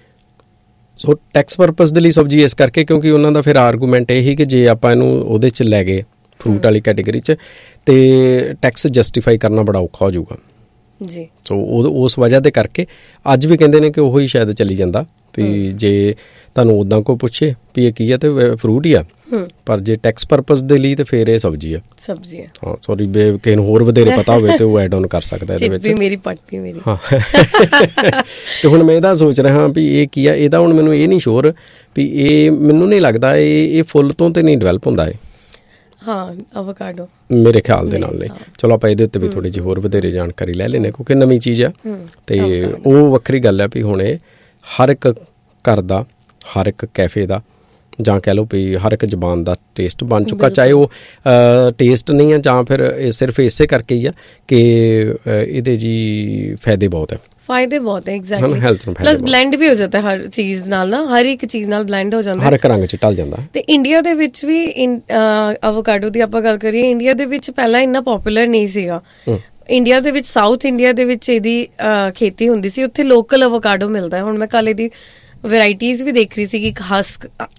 Speaker 1: ਸੋ ਟੈਕਸ ਪਰਪਜ਼ ਦੇ ਲਈ ਸਬਜ਼ੀ ਇਸ ਕਰਕੇ ਕਿਉਂਕਿ ਉਹਨਾਂ ਦਾ ਫਿਰ ਆਰਗੂਮੈਂਟ ਇਹ ਹੀ ਕਿ ਜੇ ਆਪਾਂ ਇਹਨੂੰ ਉਹਦੇ 'ਚ ਲੈ ਗਏ ਫਰੂਟ ਵਾਲੀ ਕੈਟੇਗਰੀ 'ਚ ਤੇ ਟੈਕਸ ਜਸਟੀਫਾਈ ਕਰਨਾ ਬੜਾ ਔਖਾ ਹੋ ਜਾਊਗਾ
Speaker 2: ਜੀ। ਸੋ
Speaker 1: ਉਹ ਉਸ ਵਜ੍ਹਾ ਦੇ ਕਰਕੇ ਅੱਜ ਵੀ ਕਹਿੰਦੇ ਨੇ ਕਿ ਉਹੀ ਸ਼ਾਇਦ ਚੱਲੀ ਜਾਂਦਾ ਵੀ ਜੇ ਤੁਹਾਨੂੰ ਉੱਦਾਂ ਕੋਈ ਪੁੱਛੇ ਵੀ ਇਹ ਕੀ ਹੈ ਤੇ ਫਰੂਟ ਹੀ ਆ, ਪਰ ਜੇ ਟੈਕਸ ਪਰਪਜ਼ ਦੇ ਲਈ ਤੇ ਫਿਰ ਇਹ ਸਬਜ਼ੀ ਆ ਸਬਜ਼ੀ ਆ ਹਾਂ। ਸੌਰੀ, ਕਿਸੇ ਨੂੰ ਹੋਰ ਵਧੇਰੇ ਪਤਾ ਹੋਵੇ ਤੇ ਉਹ ਐਡ ਆਨ ਕਰ ਸਕਦਾ ਇਹਦੇ ਵਿੱਚ। ਮੇਰੀ ਪੱਟ ਮੇਰੀ ਹਾਂ। ਤੇ ਹੁਣ ਮੈਂ ਇਹਦਾ ਸੋਚ ਰਿਹਾ ਵੀ ਇਹ ਕੀ ਆ, ਇਹਦਾ ਹੁਣ ਮੈਨੂੰ ਇਹ ਨਹੀਂ ਸ਼ੋਰ ਵੀ ਇਹ ਮੈਨੂੰ ਨਹੀਂ ਲੱਗਦਾ ਇਹ ਇਹ ਫੁੱਲ ਤੋਂ ਤੇ ਨਹੀਂ ਡਿਵੈਲਪ ਹੁੰਦਾ ਹੈ। ਹਾਂ, ਅਵੋਕਾਡੋ ਮੇਰੇ ਖਿਆਲ ਦੇ ਨਾਲ ਨਹੀਂ। ਚਲੋ ਆਪਾਂ ਇਹਦੇ ਉੱਤੇ ਵੀ ਥੋੜ੍ਹੀ ਜਿਹੀ ਹੋਰ ਵਧੇਰੇ ਜਾਣਕਾਰੀ ਲੈ ਲੈਂਦੇ ਕਿਉਂਕਿ ਨਵੀਂ ਚੀਜ਼ ਆ ਤੇ ਉਹ ਵੱਖਰੀ ਗੱਲ ਹੈ ਵੀ ਹੁਣ ਇਹ ਹਰ ਇੱਕ ਘਰ ਦਾ, ਹਰ ਇੱਕ ਕੈਫੇ ਦਾ, ਜਾਂ ਕਹਿ ਲਓ ਵੀ ਹਰ ਇੱਕ ਜ਼ਬਾਨ ਦਾ ਟੇਸਟ ਬਣ ਚੁੱਕਾ, ਚਾਹੇ ਉਹ ਟੇਸਟ ਨਹੀਂ ਹੈ ਜਾਂ ਫਿਰ ਇਹ ਸਿਰਫ ਇਸੇ ਕਰਕੇ ਹੀ ਆ ਕਿ ਇਹਦੇ ਜੀ ਫਾਇਦੇ ਬਹੁਤ ਹੈ। ਫਾਇਦੇ ਬਹੁਤ ਹੈ ਐਗਜ਼ੈਕਟਲੀ, ਹੈਲਥ ਨੂੰ ਪਲੱਸ ਬਲੈਂਡ ਵੀ ਹੋ ਜਾਂਦਾ ਹਰ ਚੀਜ਼ ਨਾਲ ਨਾ, ਹਰ ਇੱਕ ਚੀਜ਼ ਨਾਲ ਬਲੈਂਡ ਹੋ ਜਾਂਦਾ, ਹਰ ਇੱਕ ਰੰਗ 'ਚ ਢਲ ਜਾਂਦਾ। ਤੇ ਇੰਡੀਆ ਦੇ ਵਿੱਚ ਵੀ ਅਵੋਕਾਡੋ ਦੀ ਆਪਾਂ ਗੱਲ ਕਰੀਏ, ਇੰਡੀਆ ਦੇ ਵਿੱਚ ਪਹਿਲਾਂ ਇੰਨਾ ਪੋਪੂਲਰ ਨਹੀਂ ਸੀਗਾ। ਇੰਡੀਆ ਦੇ ਵਿੱਚ, ਸਾਊਥ ਇੰਡੀਆ ਦੇ ਵਿੱਚ ਇਹਦੀ ਖੇਤੀ ਹੁੰਦੀ ਸੀ, ਉੱਥੇ ਲੋਕਲ ਅਵੋਕਾਡੋ ਮਿਲਦਾ। ਹੁਣ ਮੈਂ ਕੱਲ੍ਹ ਇਹਦੀ ਵੈਰਾਈਟੀਜ਼ ਵੀ ਦੇਖ ਰਹੀ ਸੀ ਕਿ ਇੱਕ ਹਸ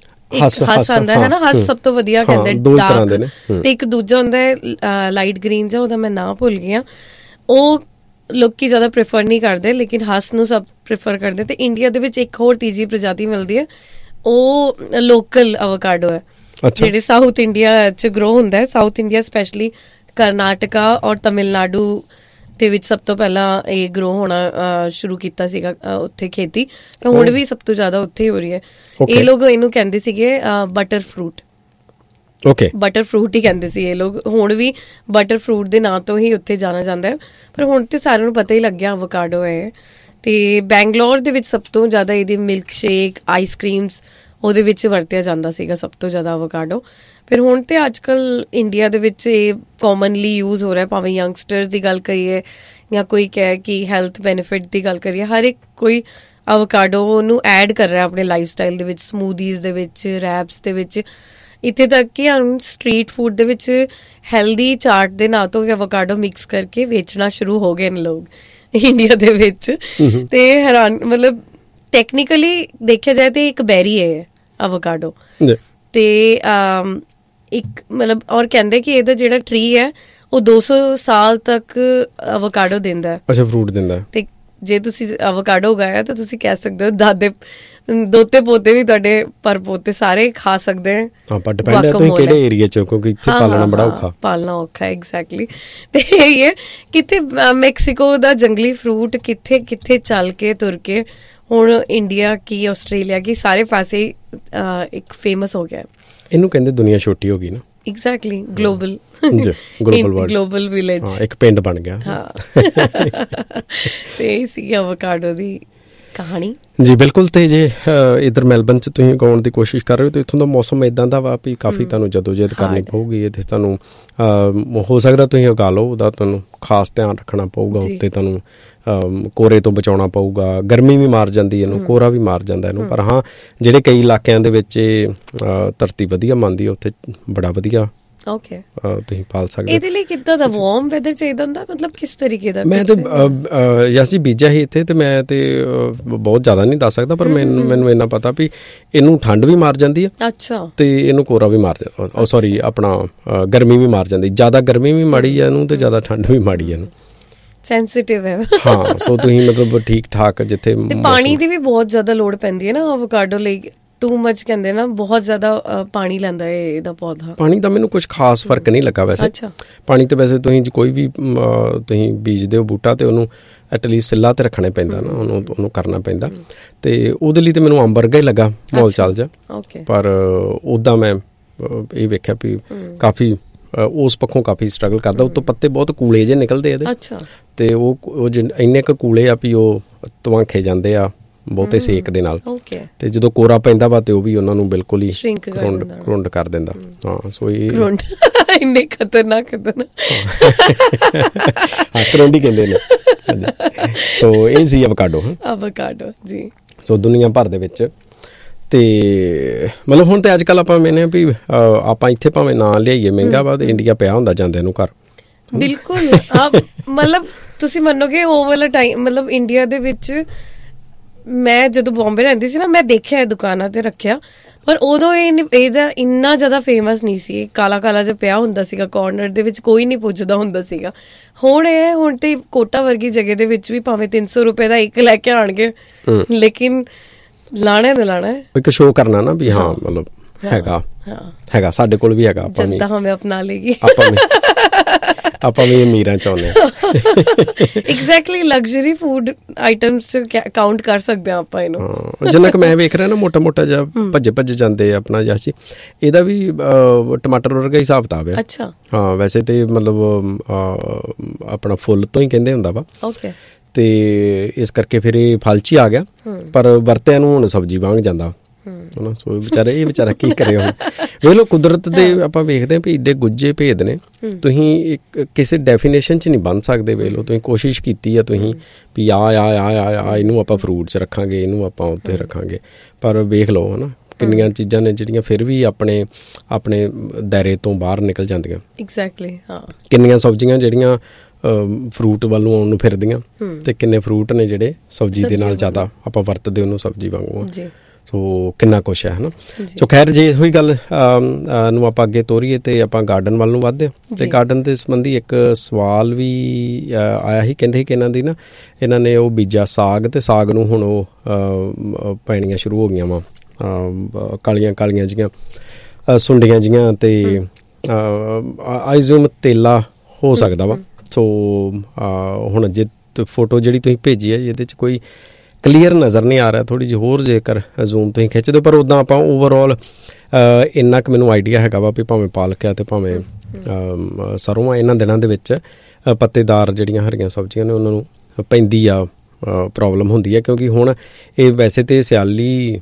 Speaker 1: ਹਸ ਆਉਂਦਾ ਹੈ ਨਾ, ਹਸ ਸਭ ਤੋਂ ਵਧੀਆ ਕਹਿੰਦੇ ਡਾਰਕ, ਤੇ ਇੱਕ ਦੂਜਾ ਹੁੰਦਾ ਹੈ ਲਾਈਟ ਗ੍ਰੀਨ ਜਿਹਾ, ਉਹਦਾ ਮੈਂ ਨਾਂ ਭੁੱਲ ਗਈ ਹਾਂ। ਉਹ ਲੋਕੀ ਜ਼ਿਆਦਾ ਪ੍ਰੈਫਰ ਨਹੀਂ ਕਰਦੇ, ਲੇਕਿਨ ਹਸ ਨੂੰ ਸਭ ਪ੍ਰੈਫਰ ਕਰਦੇ। ਤੇ ਇੰਡੀਆ ਦੇ ਵਿੱਚ ਇੱਕ ਹੋਰ ਤੀਜੀ ਪ੍ਰਜਾਤੀ ਮਿਲਦੀ ਹੈ, ਉਹ ਲੋਕਲ ਅਵੋਕਾਡੋ ਹੈ, ਜਿਹੜੇ ਸਾਊਥ ਇੰਡੀਆ 'ਚ ਗਰੋ ਹੁੰਦਾ ਹੈ। ਸਾਊਥ ਇੰਡੀਆ ਸਪੈਸ਼ਲੀ ਕਰਨਾਟਕਾ ਔਰ ਤਮਿਲਨਾਡੂ ਦੇ ਵਿੱਚ ਸਭ ਤੋਂ ਪਹਿਲਾਂ ਇਹ ਗਰੋ ਹੋਣਾ ਸ਼ੁਰੂ ਕੀਤਾ ਸੀਗਾ ਉੱਥੇ ਖੇਤੀ, ਤੇ ਹੁਣ ਵੀ ਸਭ ਤੋਂ ਜ਼ਿਆਦਾ ਉੱਥੇ ਹੀ ਹੋ ਰਹੀ ਹੈ। ਇਹ ਲੋਕ ਇਹਨੂੰ ਕਹਿੰਦੇ ਸੀਗੇ butter fruit, okay, butter fruit ਹੀ ਕਹਿੰਦੇ ਸੀ ਇਹ ਲੋਕ। ਹੁਣ ਵੀ ਬਟਰ ਫਰੂਟ ਦੇ ਨਾਂ ਤੋਂ ਹੀ ਉੱਥੇ ਜਾਣਾ ਜਾਂਦਾ ਹੈ, ਪਰ ਹੁਣ ਤੇ ਸਾਰਿਆਂ ਨੂੰ ਪਤਾ ਹੀ ਲੱਗਿਆ ਅਵੋਕਾਡੋ ਹੈ। ਤੇ ਬੈਂਗਲੌਰ ਦੇ ਵਿੱਚ ਸਭ ਤੋਂ ਜ਼ਿਆਦਾ ਇਹਦੀ ਮਿਲਕ ਸ਼ੇਕ, ਆਈਸ ਕ੍ਰੀਮਸ ਉਹਦੇ ਵਿੱਚ ਵਰਤਿਆ ਜਾਂਦਾ ਸੀਗਾ ਸਭ ਤੋਂ ਜ਼ਿਆਦਾ ਅਵੋਕਾਡੋ। ਫਿਰ ਹੁਣ ਤੇ ਅੱਜ ਕੱਲ੍ਹ ਇੰਡੀਆ ਦੇ ਵਿੱਚ ਇਹ ਕਾਮਨਲੀ ਯੂਜ਼ ਹੋ ਰਿਹਾ, ਭਾਵੇਂ ਯੰਗਸਟਰਸ ਦੀ ਗੱਲ ਕਰੀਏ ਜਾਂ ਕੋਈ ਕਹੇ ਕਿ ਹੈਲਥ ਬੈਨੀਫਿਟ ਦੀ ਗੱਲ ਕਰੀਏ, ਹਰ ਇੱਕ ਕੋਈ ਅਵੋਕਾਡੋ ਨੂੰ ਐਡ ਕਰ ਰਿਹਾ ਆਪਣੇ ਲਾਈਫ ਸਟਾਈਲ ਦੇ ਵਿੱਚ, ਸਮੂਦੀਜ਼ ਦੇ ਵਿੱਚ, ਰੈਪਸ ਦੇ ਵਿੱਚ। ਇੱਥੇ ਤੱਕ ਕਿ ਹੁਣ ਸਟਰੀਟ ਫੂਡ ਦੇ ਵਿੱਚ ਹੈਲਦੀ ਚਾਟ ਦੇ ਨਾਂ ਤੋਂ ਵੀ ਅਵੋਕਾਡੋ ਮਿਕਸ ਕਰਕੇ ਵੇਚਣਾ ਸ਼ੁਰੂ ਹੋ ਗਏ ਨੇ ਲੋਕ ਇੰਡੀਆ ਦੇ ਵਿੱਚ। ਤੇ ਹੈਰਾਨ, ਮਤਲਬ ਟੈਕਨੀਕਲੀ ਦੇਖਿਆ ਜਾਏ ਤੇ ਇੱਕ ਬੈਰੀ ਹੈ ਅਵੋਕਾਡੋ, ਤੇ ਇੱਕ ਮਤਲਬ ਔਰ ਕਹਿੰਦੇ ਕਿ ਇਹਦਾ ਜਿਹੜਾ ਟਰੀ ਹੈ ਉਹ ਦੋ ਸੌ ਸਾਲ ਤੱਕ ਅਵੋਕਾਡੋ ਦਿੰਦਾ। ਅੱਛਾ, ਫਰੂਟ ਦਿੰਦਾ। ਤੇ ਜੇ ਤੁਸੀਂ ਅਵੋਕਾਡੋ ਉਗਾਇਆ ਤਾਂ ਤੁਸੀਂ ਕਹਿ ਸਕਦੇ ਹੋ ਦਾਦੇ ਦੋਤੇ ਪੋਤੇ ਵੀ ਤੁਹਾਡੇ ਪਰ ਪੋਤੇ ਸਾਰੇ ਖਾ ਸਕਦੇ ਹੈ। ਹਾਂ, ਪਰ ਡਿਪੈਂਡ ਹੈ ਤੁਸੀਂ ਕਿਹੜੇ ਏਰੀਆ 'ਚ, ਕਿਉਂਕਿ ਇੱਥੇ ਪਾਲਣਾ ਬੜਾ ਔਖਾ ਪਾਲਣਾ ਔਖਾ ਐਗਜ਼ੈਕਟਲੀ। ਤੇ ਇਹ ਹੈ ਕਿੱਥੇ ਮੈਕਸੀਕੋ ਦਾ ਜੰਗਲੀ ਫਰੂਟ ਕਿੱਥੇ ਕਿੱਥੇ ਚੱਲ ਕੇ ਤੁਰ ਕੇ ਹੁਣ ਇੰਡੀਆ ਕੀ ਆਸਟ੍ਰੇਲੀਆ ਕੀ ਸਾਰੇ ਪਾਸੇ ਇੱਕ ਫੇਮਸ ਹੋ ਗਿਆ। ਇਹਨੂੰ ਕਹਿੰਦੇ ਦੁਨੀਆ ਛੋਟੀ ਹੋ ਗਈ ਨਾ। Exactly, global global global village, ਇੱਕ ਪਿੰਡ ਬਣ ਗਿਆ। ਹਾਂ, ਤੇ ਇਹ ਸੀ ਅਵੋਕਾਡੋ ਦੀ ਕਹਾਣੀ ਜੀ। ਬਿਲਕੁਲ। ਤੇ ਜੇ ਇੱਧਰ ਮੈਲਬਨ 'ਚ ਤੁਸੀਂ ਉਗਾਉਣ ਦੀ ਕੋਸ਼ਿਸ਼ ਕਰ ਰਹੇ ਹੋ ਤਾਂ ਇੱਥੋਂ ਦਾ ਮੌਸਮ ਇੱਦਾਂ ਦਾ ਵਾ ਵੀ ਕਾਫੀ ਤੁਹਾਨੂੰ ਜਦੋਜਹਿਦ ਕਰਨੀ ਪਊਗੀ। ਇਹਦੇ ਤੁਹਾਨੂੰ ਹੋ ਸਕਦਾ ਤੁਸੀਂ ਉਗਾ ਲਓ, ਉਹਦਾ ਤੁਹਾਨੂੰ ਖਾਸ ਧਿਆਨ ਰੱਖਣਾ ਪਊਗਾ। ਉੱਤੇ ਤੁਹਾਨੂੰ ਕੋਰੇ ਤੋਂ ਬਚਾਉਣਾ ਪਊਗਾ। ਗਰਮੀ ਵੀ ਮਾਰ ਜਾਂਦੀ ਇਹਨੂੰ, ਕੋਰਾ ਵੀ ਮਾਰ ਜਾਂਦਾ ਇਹਨੂੰ। ਪਰ ਹਾਂ, ਜਿਹੜੇ ਕਈ ਇਲਾਕਿਆਂ ਦੇ ਵਿੱਚ ਧਰਤੀ ਵਧੀਆ ਮੰਨਦੀ ਹੈ, ਉੱਥੇ ਬੜਾ ਵਧੀਆ ਓਕੇ ਤੁਸੀਂ ਪਾਲ ਸਕਦੇ। ਇਹਦੇ ਲਈ ਕਿੱਦਾਂ ਦਾ ਵਾਰਮ ਵੈਦਰ ਚਾਹੀਦਾ ਹੁੰਦਾ, ਮਤਲਬ ਕਿਸ ਤਰੀਕੇ ਦਾ? ਮੈਂ ਤੇ ਯਸ ਜੀ ਬੀਜਿਆ ਸੀ ਇੱਥੇ, ਤੇ ਮੈਂ ਤੇ ਬਹੁਤ ਜ਼ਿਆਦਾ ਨਹੀਂ ਦੱਸ ਸਕਦਾ, ਪਰ ਮੈਨੂੰ ਮੈਨੂੰ ਇੰਨਾ ਪਤਾ ਵੀ ਇਹਨੂੰ ਠੰਡ ਵੀ ਮਾਰ ਜਾਂਦੀ ਆ। ਅੱਛਾ। ਤੇ ਇਹਨੂੰ ਕੋਰਾ ਵੀ ਮਾਰ ਜਾਂਦਾ, ਸੌਰੀ ਆਪਣਾ ਗਰਮੀ ਵੀ ਮਾਰ ਜਾਂਦੀ। ਜ਼ਿਆਦਾ ਗਰਮੀ ਵੀ ਮਾੜੀ ਆ ਇਹਨੂੰ ਤੇ ਜ਼ਿਆਦਾ ਠੰਡ ਵੀ ਮਾੜੀ ਆ ਇਹਨੂੰ। ਸੈਂਸਿਟਿਵ ਹੈ। ਹਾਂ, ਸੋ ਤੁਸੀਂ ਮਤਲਬ ਠੀਕ ਠਾਕ ਜਿੱਥੇ। ਪਾਣੀ ਦੀ ਵੀ ਬਹੁਤ ਜ਼ਿਆਦਾ ਲੋੜ ਪੈਂਦੀ ਹੈ ਨਾ ਅਵੋਕਾਡੋ ਲਈ, ਟੂ ਮਚ ਕਹਿੰਦੇ ਨਾ, ਬਹੁਤ ਜ਼ਿਆਦਾ ਪਾਣੀ ਲੈਂਦਾ ਹੈ ਇਹਦਾ ਪੌਦਾ। ਪਾਣੀ ਦਾ ਮੈਨੂੰ ਕੁਝ ਖਾਸ ਫਰਕ ਨਹੀਂ ਲੱਗਾ ਵੈਸੇ। ਪਾਣੀ ਤੇ ਵੈਸੇ ਤੁਸੀਂ ਕੋਈ ਵੀ ਤੁਸੀਂ ਬੀਜਦੇ ਹੋ ਬੂਟਾ ਤੇ ਉਹਨੂੰ ਐਟਲੀਸਟ ਸਿੱਲਾ ਤੇ ਰੱਖਣਾ ਪੈਂਦਾ ਨਾ, ਉਹਨੂੰ ਉਹਨੂੰ ਕਰਨਾ ਪੈਂਦਾ। ਤੇ ਉਹਦੇ ਲਈ ਤੇ ਮੈਨੂੰ ਅੰਬ ਵਰਗਾ ਹੀ ਲੱਗਾ ਮਾਹੌਲ ਚੱਲ ਜਾ। ਪਰ ਉੱਦਾਂ ਮੈਂ ਇਹ ਵੇਖਿਆ ਵੀ ਕਾਫੀ ਉਸ ਪੱਖੋਂ ਕਾਫੀ ਸਟਰਗਲ ਕਰਦਾ। ਉੱਤੋਂ ਪੱਤੇ ਬਹੁਤ ਕੂਲੇ ਜਿਹੇ ਨਿਕਲਦੇ ਇਹਦੇ, ਤੇ ਉਹ ਇੰਨੇ ਕੁ ਕੂਲੇ ਆ ਵੀ ਉਹ ਧਵਾਂਖੇ ਜਾਂਦੇ ਆ ਬਹੁਤੇ ਸੇਕ ਦੇ ਨਾਲ, ਤੇ ਜਦੋਂ ਕੋਰਾ ਪੈਂਦਾ ਵਾ ਤੇ ਉਹ ਵੀ ਉਹਨਾਂ ਨੂੰ ਬਿਲਕੁਲ ਹੀ ਕਰੁੰਡ ਕਰ ਦਿੰਦਾ। ਹਾਂ, ਸੋ ਇਹ
Speaker 2: ਇੰਨੇ ਖਤਰਨਾਕ ਖਤਰਨਾਕ
Speaker 1: ਹਾਂ ਕਰੁੰਡ ਹੀ ਕਹਿੰਦੇ ਨੇ। ਸੋ ਇਹ ਸੀ ਅਵੋਕਾਡੋ।
Speaker 2: ਅਵੋਕਾਡੋ ਜੀ।
Speaker 1: ਸੋ ਦੁਨੀਆ ਭਰ ਦੇ ਵਿੱਚ ਤੇ ਮਤਲਬ ਹੁਣ ਤੇ ਅੱਜ ਕੱਲ੍ਹ ਆਪਾਂ ਮੈਨੇ ਵੀ ਆਪਾਂ ਇੱਥੇ ਭਾਵੇਂ ਨਾ ਲਿਆਈਏ ਮਹਿੰਗਾ ਵਾ, ਤੇ ਇੰਡੀਆ ਪਿਆ ਹੁੰਦਾ ਜਾਂਦਿਆਂ ਨੂੰ ਘਰ।
Speaker 2: ਬਿਲਕੁਲ। ਮਤਲਬ ਤੁਸੀਂ ਮੰਨੋਗੇ ਉਹ ਵਾਲਾ ਟਾਈਮ, ਮਤਲਬ ਇੰਡੀਆ ਦੇ ਵਿੱਚ ਮੈਂ ਜਦੋਂ ਬੰਬੇ ਰਹਿੰਦੀ ਸੀ ਨਾ, ਮੈਂ ਦੇਖਿਆ ਦੁਕਾਨਾਂ ਤੇ ਰੱਖਿਆ, ਪਰ ਉਦੋਂ ਇਹ ਇਹਦਾ ਇੰਨਾ ਜ਼ਿਆਦਾ ਫੇਮਸ ਨਹੀਂ ਸੀ। ਕਾਲਾ ਕਾਲਾ ਜਿਹਾ ਪਿਆ ਹੁੰਦਾ ਸੀਗਾ ਕਾਰਨਰ ਦੇ ਵਿੱਚ, ਕੋਈ ਨਹੀਂ ਪੁੱਛਦਾ ਹੁੰਦਾ ਸੀਗਾ। ਹੁਣ ਇਹ ਹੁਣ ਤੇ ਕੋਟਾ ਵਰਗੀ ਜਗ੍ਹਾ ਦੇ ਵਿੱਚ ਵੀ ਭਾਵੇਂ ਤਿੰਨ ਸੌ ਰੁਪਏ ਦਾ ਇੱਕ ਲੈ ਕੇ ਆਉਣਗੇ, ਲੇਕਿਨ ਲਾਣਾ ਤੇ ਲਾਣਾ ਹੈ।
Speaker 1: ਇੱਕ ਸ਼ੋਅ ਕਰਨਾ ਨਾ ਵੀ ਹਾਂ ਮਤਲਬ ਹੈਗਾ ਹੈਗਾ ਸਾਡੇ ਕੋਲ ਵੀ ਹੈਗਾ। ਆਪਾਂ
Speaker 2: ਜਨਤਾ ਹਮੇ ਅਪਣਾ ਲੇਗੀ।
Speaker 1: ਆਪਾਂ ਆਪਾਂ ਵੀ ਅਮੀਰਾਂ ਚਾਹੁੰਦੇ ਹਾਂ।
Speaker 2: Exactly luxury food items count ਕਰ ਸਕਦੇ ਹਾਂ ਆਪਾਂ ਇਹਨੂੰ।
Speaker 1: ਜਿੰਨਾ ਕੁ ਮੈਂ ਵੇਖ ਰਿਹਾ ਨਾ ਮੋਟਾ ਮੋਟਾ ਜਿਹਾ ਭੱਜੇ ਭੱਜੇ ਜਾਂਦੇ ਆਪਣਾ ਜਾਸੀ, ਇਹਦਾ ਵੀ ਟਮਾਟਰ ਵਰਗਾ ਹੀ ਹਿਸਾਬ ਕਿਤਾਬ ਹੈ।
Speaker 2: ਅੱਛਾ।
Speaker 1: ਹਾਂ, ਵੈਸੇ ਤੇ ਮਤਲਬ ਆਪਣਾ ਫੁੱਲ ਤੋਂ ਹੀ ਕਹਿੰਦੇ ਹੁੰਦਾ ਵਾ।
Speaker 2: ਓਕੇ।
Speaker 1: ਤੇ ਇਸ ਕਰਕੇ ਫਿਰ ਇਹ ਫਲ 'ਚ ਹੀ ਆ ਗਿਆ, ਪਰ ਵਰਤਿਆਂ ਨੂੰ ਹੁਣ ਸਬਜ਼ੀ ਵਾਂਗ ਜਾਂਦਾ ਹਨਾ। ਸੋ ਵਿਚਾਰੇ ਇਹ ਵਿਚਾਰਾ ਕੀ ਕਰੇ ਹੁਣ। ਵੇਖ ਲਓ ਕੁਦਰਤ ਦੇ ਆਪਾਂ ਵੇਖਦੇ ਹਾਂ ਵੀ ਏਡੇ ਗੁੱਝੇ ਭੇਦ ਨੇ, ਤੁਸੀਂ ਇੱਕ ਕਿਸੇ ਡੈਫੀਨੇਸ਼ਨ 'ਚ ਨਹੀਂ ਬਣ ਸਕਦੇ। ਵੇਖ ਲਓ ਤੁਸੀਂ ਕੋਸ਼ਿਸ਼ ਕੀਤੀ ਆ ਤੁਸੀਂ ਵੀ ਆ ਆ ਆ ਆ ਇਹਨੂੰ ਆਪਾਂ ਫਰੂਟ 'ਚ ਰੱਖਾਂਗੇ, ਇਹਨੂੰ ਆਪਾਂ ਉੱਤੇ ਰੱਖਾਂਗੇ, ਪਰ ਵੇਖ ਲਓ ਹਨਾ ਕਿੰਨੀਆਂ ਚੀਜ਼ਾਂ ਨੇ ਜਿਹੜੀਆਂ ਫਿਰ ਵੀ ਆਪਣੇ ਆਪਣੇ ਦਾਇਰੇ ਤੋਂ ਬਾਹਰ ਨਿਕਲ ਜਾਂਦੀਆਂ।
Speaker 2: ਐਗਜ਼ੈਕਟਲੀ। ਹਾਂ,
Speaker 1: ਕਿੰਨੀਆਂ ਸਬਜ਼ੀਆਂ ਜਿਹੜੀਆਂ ਫਰੂਟ ਵੱਲੋਂ ਆਉਣ ਨੂੰ ਫਿਰਦੀਆਂ, ਤੇ ਕਿੰਨੇ ਫਰੂਟ ਨੇ ਜਿਹੜੇ ਸਬਜ਼ੀ ਦੇ ਨਾਲ ਜ਼ਿਆਦਾ ਆਪਾਂ ਵਰਤਦੇ ਉਹਨੂੰ ਸਬਜ਼ੀ ਵਾਂਗੂ। ਸੋ ਕਿੰਨਾ ਕੁਛ ਹੈ ਹਨਾ। ਸੋ ਖੈਰ ਜੇ ਇਹੋ ਹੀ ਗੱਲ ਨੂੰ ਆਪਾਂ ਅੱਗੇ ਤੋਰੀਏ ਤੇ ਆਪਾਂ ਗਾਰਡਨ ਵੱਲ ਨੂੰ ਵੱਧਦੇ ਹਾਂ। ਤੇ ਗਾਰਡਨ ਦੇ ਸੰਬੰਧੀ ਇੱਕ ਸਵਾਲ ਵੀ ਆਇਆ ਸੀ, ਕਹਿੰਦੇ ਸੀ ਕਿ ਇਹਨਾਂ ਦੀ ਨਾ ਇਹਨਾਂ ਨੇ ਉਹ ਬੀਜਾ ਸਾਗ, ਤੇ ਸਾਗ ਨੂੰ ਹੁਣ ਉਹ ਪੈਣੀਆਂ ਸ਼ੁਰੂ ਹੋ ਗਈਆਂ ਵਾ ਕਾਲੀਆਂ ਕਾਲੀਆਂ ਜੀਆਂ ਸੁੰਡੀਆਂ ਜੀਆਂ, ਤੇ ਆਈਜ਼ੂਮ ਤੇਲਾ ਹੋ ਸਕਦਾ ਵਾ। ਸੋ ਹੁਣ ਜੇ ਫੋਟੋ ਜਿਹੜੀ ਤੁਸੀਂ ਭੇਜੀ ਹੈ ਇਹਦੇ 'ਚ ਕੋਈ ਕਲੀਅਰ ਨਜ਼ਰ ਨਹੀਂ ਆ ਰਿਹਾ, ਥੋੜ੍ਹੀ ਜਿਹੀ ਹੋਰ ਜੇਕਰ ਜ਼ੂਮ ਤੁਸੀਂ ਖਿੱਚ ਦਿਓ, ਪਰ ਉੱਦਾਂ ਆਪਾਂ ਓਵਰਆਲ ਇੰਨਾ ਕੁ ਮੈਨੂੰ ਆਈਡੀਆ ਹੈਗਾ ਵਾ ਵੀ ਭਾਵੇਂ ਪਾਲਕ ਆ ਤੇ ਭਾਵੇਂ ਸਰੋਂ ਆ, ਇਹਨਾਂ ਦਿਨਾਂ ਦੇ ਵਿੱਚ ਪੱਤੇਦਾਰ ਜਿਹੜੀਆਂ ਹਰੀਆਂ ਸਬਜ਼ੀਆਂ ਨੇ ਉਹਨਾਂ ਨੂੰ ਪੈਂਦੀ ਆ ਪ੍ਰੋਬਲਮ ਹੁੰਦੀ ਹੈ, ਕਿਉਂਕਿ ਹੁਣ ਇਹ ਵੈਸੇ ਤਾਂ ਸਿਆਲੀ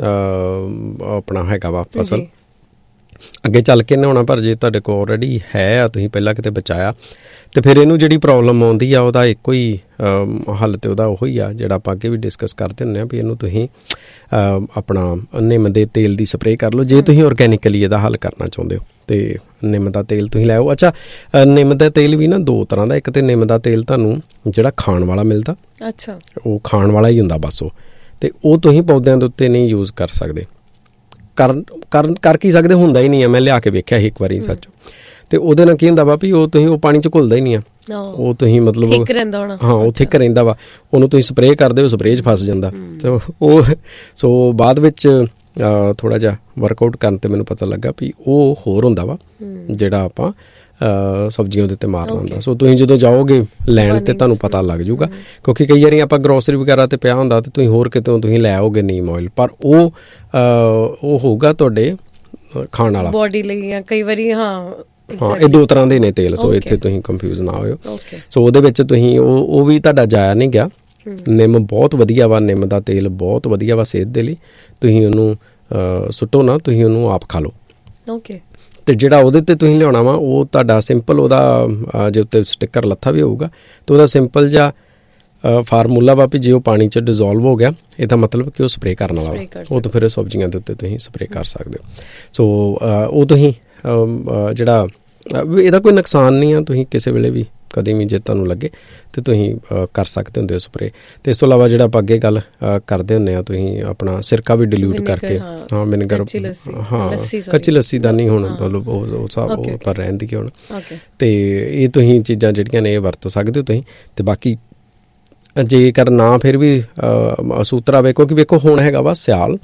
Speaker 1: ਆਪਣਾ ਹੈਗਾ ਵਾ ਫਸਲ, ਅੱਗੇ ਚੱਲ ਕੇ ਨਹਾਉਣਾ, ਪਰ ਜੇ ਤੁਹਾਡੇ ਕੋਲ ਆਲਰੇਡੀ ਹੈ ਆ ਤੁਸੀਂ ਪਹਿਲਾਂ ਕਿਤੇ ਬਚਾਇਆ, ਤੇ ਫਿਰ ਇਹਨੂੰ ਜਿਹੜੀ ਪ੍ਰੋਬਲਮ ਆਉਂਦੀ ਆ ਉਹਦਾ ਇੱਕੋ ਹੀ ਹੱਲ ਤੇ ਉਹਦਾ ਉਹੀ ਆ ਜਿਹੜਾ ਆਪਾਂ ਅੱਗੇ ਵੀ ਡਿਸਕਸ ਕਰਦੇ ਹੁੰਦੇ ਹਾਂ ਵੀ ਇਹਨੂੰ ਤੁਸੀਂ ਆਪਣਾ ਨਿੰਮ ਦੇ ਤੇਲ ਦੀ ਸਪਰੇਅ ਕਰ ਲਓ ਜੇ ਤੁਸੀਂ ਔਰਗੈਨਿਕਲੀ ਇਹਦਾ ਹੱਲ ਕਰਨਾ ਚਾਹੁੰਦੇ ਹੋ। ਤੇ ਨਿੰਮ ਦਾ ਤੇਲ ਤੁਸੀਂ ਲੈ ਆਓ। ਅੱਛਾ, ਨਿੰਮ ਦਾ ਤੇਲ ਵੀ ਨਾ ਦੋ ਤਰ੍ਹਾਂ ਦਾ, ਇੱਕ ਤੇ ਨਿੰਮ ਦਾ ਤੇਲ ਤੁਹਾਨੂੰ ਜਿਹੜਾ ਖਾਣ ਵਾਲਾ ਮਿਲਦਾ,
Speaker 2: ਅੱਛਾ
Speaker 1: ਉਹ ਖਾਣ ਵਾਲਾ ਹੀ ਹੁੰਦਾ ਬਸ ਉਹ, ਤੇ ਉਹ ਤੁਸੀਂ ਪੌਦਿਆਂ ਦੇ ਉੱਤੇ ਨਹੀਂ ਯੂਜ਼ ਕਰ ਸਕਦੇ, ਕਰ ਕਰ ਕਰ ਕੀ ਸਕਦੇ, ਹੁੰਦਾ ਹੀ ਨਹੀਂ ਆ। ਮੈਂ ਲਿਆ ਕੇ ਵੇਖਿਆ ਸੀ ਇੱਕ ਵਾਰੀ ਸੱਚ, ਤੇ ਉਹਦੇ ਨਾਲ ਕੀ ਹੁੰਦਾ ਵਾ ਵੀ ਉਹ ਤੁਸੀਂ ਉਹ ਪਾਣੀ 'ਚ ਘੁਲਦਾ ਹੀ ਨਹੀਂ ਆ, ਉਹ ਤੁਸੀਂ ਮਤਲਬ ਹਾਂ ਉਹ ਥਿੱਕ ਰਹਿੰਦਾ ਵਾ, ਉਹਨੂੰ ਤੁਸੀਂ ਸਪਰੇਅ ਕਰਦੇ ਹੋ ਸਪਰੇਅ 'ਚ ਫਸ ਜਾਂਦਾ। ਸੋ ਉਹ ਸੋ ਬਾਅਦ ਵਿੱਚ ਥੋੜ੍ਹਾ ਜਿਹਾ ਵਰਕਆਊਟ ਕਰਨ 'ਤੇ ਮੈਨੂੰ ਪਤਾ ਲੱਗਾ ਵੀ ਉਹ ਹੋਰ ਹੁੰਦਾ ਵਾ ਜਿਹੜਾ ਆਪਾਂ ਸਬਜ਼ੀਆਂ ਦੇ ਉੱਤੇ ਮਾਰਨਾ ਹੁੰਦਾ। ਸੋ ਤੁਸੀਂ ਜਦੋਂ ਜਾਓਗੇ ਲੈਣ ਤੇ ਤੁਹਾਨੂੰ ਪਤਾ ਲੱਗ ਜਾਊਗਾ, ਕਿਉਂਕਿ ਕਈ ਵਾਰੀ ਆਪਾਂ ਗਰੋਸਰੀ ਵਗੈਰਾ 'ਤੇ ਪਿਆ ਹੁੰਦਾ ਤੇ ਤੁਸੀਂ ਹੋਰ ਕਿਤੋਂ ਤੁਸੀਂ ਲੈ ਆਓਗੇ ਨੀਮ ਆਇਲ, ਪਰ ਉਹ ਉਹ ਹੋਊਗਾ ਤੁਹਾਡੇ ਖਾਣ ਵਾਲਾ
Speaker 2: ਬੋਡੀ ਲਈ, ਜਾਂ ਕਈ ਵਾਰੀ ਹਾਂ
Speaker 1: ਹਾਂ ਇਹ ਦੋ ਤਰ੍ਹਾਂ ਦੇ ਨੇ ਤੇਲ, ਸੋ ਇੱਥੇ ਤੁਸੀਂ ਕੰਫਿਊਜ਼ ਨਾ ਹੋਇਓ। ਸੋ ਉਹਦੇ ਵਿੱਚ ਤੁਸੀਂ ਉਹ ਉਹ ਵੀ ਤੁਹਾਡਾ ਜਾਇਆ ਨਹੀਂ ਗਿਆ। ਨਿੰਮ ਬਹੁਤ ਵਧੀਆ ਵਾ, ਨਿੰਮ ਦਾ ਤੇਲ ਬਹੁਤ ਵਧੀਆ ਵਾ ਸਿਹਤ ਦੇ ਲਈ, ਤੁਸੀਂ ਉਹਨੂੰ ਸੁੱਟੋ ਨਾ, ਤੁਸੀਂ ਉਹਨੂੰ ਆਪ ਖਾ ਲਓ।
Speaker 2: ਓਕੇ।
Speaker 1: ਅਤੇ ਜਿਹੜਾ ਉਹਦੇ 'ਤੇ ਤੁਸੀਂ ਲਿਆਉਣਾ ਵਾ ਉਹ ਤੁਹਾਡਾ ਸਿੰਪਲ, ਉਹਦਾ ਜੇ ਉੱਤੇ ਸਟਿੱਕਰ ਲੱਥਾ ਵੀ ਹੋਊਗਾ ਤਾਂ ਉਹਦਾ ਸਿੰਪਲ ਜਿਹਾ ਫਾਰਮੂਲਾ ਵਾ ਵੀ ਜੇ ਉਹ ਪਾਣੀ 'ਚ ਡਿਜ਼ੋਲਵ ਹੋ ਗਿਆ ਇਹਦਾ ਮਤਲਬ ਕਿ ਉਹ ਸਪਰੇਅ ਕਰਨ ਵਾਲਾ ਵਾ, ਉਹ ਤਾਂ ਫਿਰ ਸਬਜ਼ੀਆਂ ਦੇ ਉੱਤੇ ਤੁਸੀਂ ਸਪਰੇਅ ਕਰ ਸਕਦੇ ਹੋ। ਸੋ ਉਹ ਤੁਸੀਂ ਜਿਹੜਾ ਇਹਦਾ ਕੋਈ ਨੁਕਸਾਨ ਨਹੀਂ ਆ, ਤੁਸੀਂ ਕਿਸੇ ਵੇਲੇ ਵੀ ਕਦੇ ਵੀ ਜੇ ਤੁਹਾਨੂੰ ਲੱਗੇ ਤਾਂ ਤੁਸੀਂ ਕਰ ਸਕਦੇ ਹੁੰਦੇ ਹੋ ਸਪਰੇਅ। ਅਤੇ ਇਸ ਤੋਂ ਇਲਾਵਾ ਜਿਹੜਾ ਆਪਾਂ ਅੱਗੇ ਗੱਲ ਕਰਦੇ ਹੁੰਦੇ ਹਾਂ, ਤੁਸੀਂ ਆਪਣਾ ਸਿਰਕਾ ਵੀ ਡਿਲਿਊਟ ਕਰਕੇ, ਹਾਂ ਵਿਨੇਗਰ, ਹਾਂ ਕੱਚੀ ਲੱਸੀ ਦਾ ਨਹੀਂ ਹੁਣ ਮਤਲਬ ਉਹ ਹਿਸਾਬ ਉਹ ਪਰ ਰਹਿੰਦੀ ਕਿ ਹੁਣ, ਅਤੇ ਇਹ ਤੁਸੀਂ ਚੀਜ਼ਾਂ ਜਿਹੜੀਆਂ ਨੇ ਇਹ ਵਰਤ ਸਕਦੇ ਹੋ ਤੁਸੀਂ। ਅਤੇ ਬਾਕੀ ਜੇਕਰ ਨਾ ਫਿਰ ਵੀ ਸੂਤਰਾ ਵੇਖੋ ਕਿ ਵੇਖੋ ਹੁਣ ਹੈਗਾ ਵਾ ਸਿਆਲ,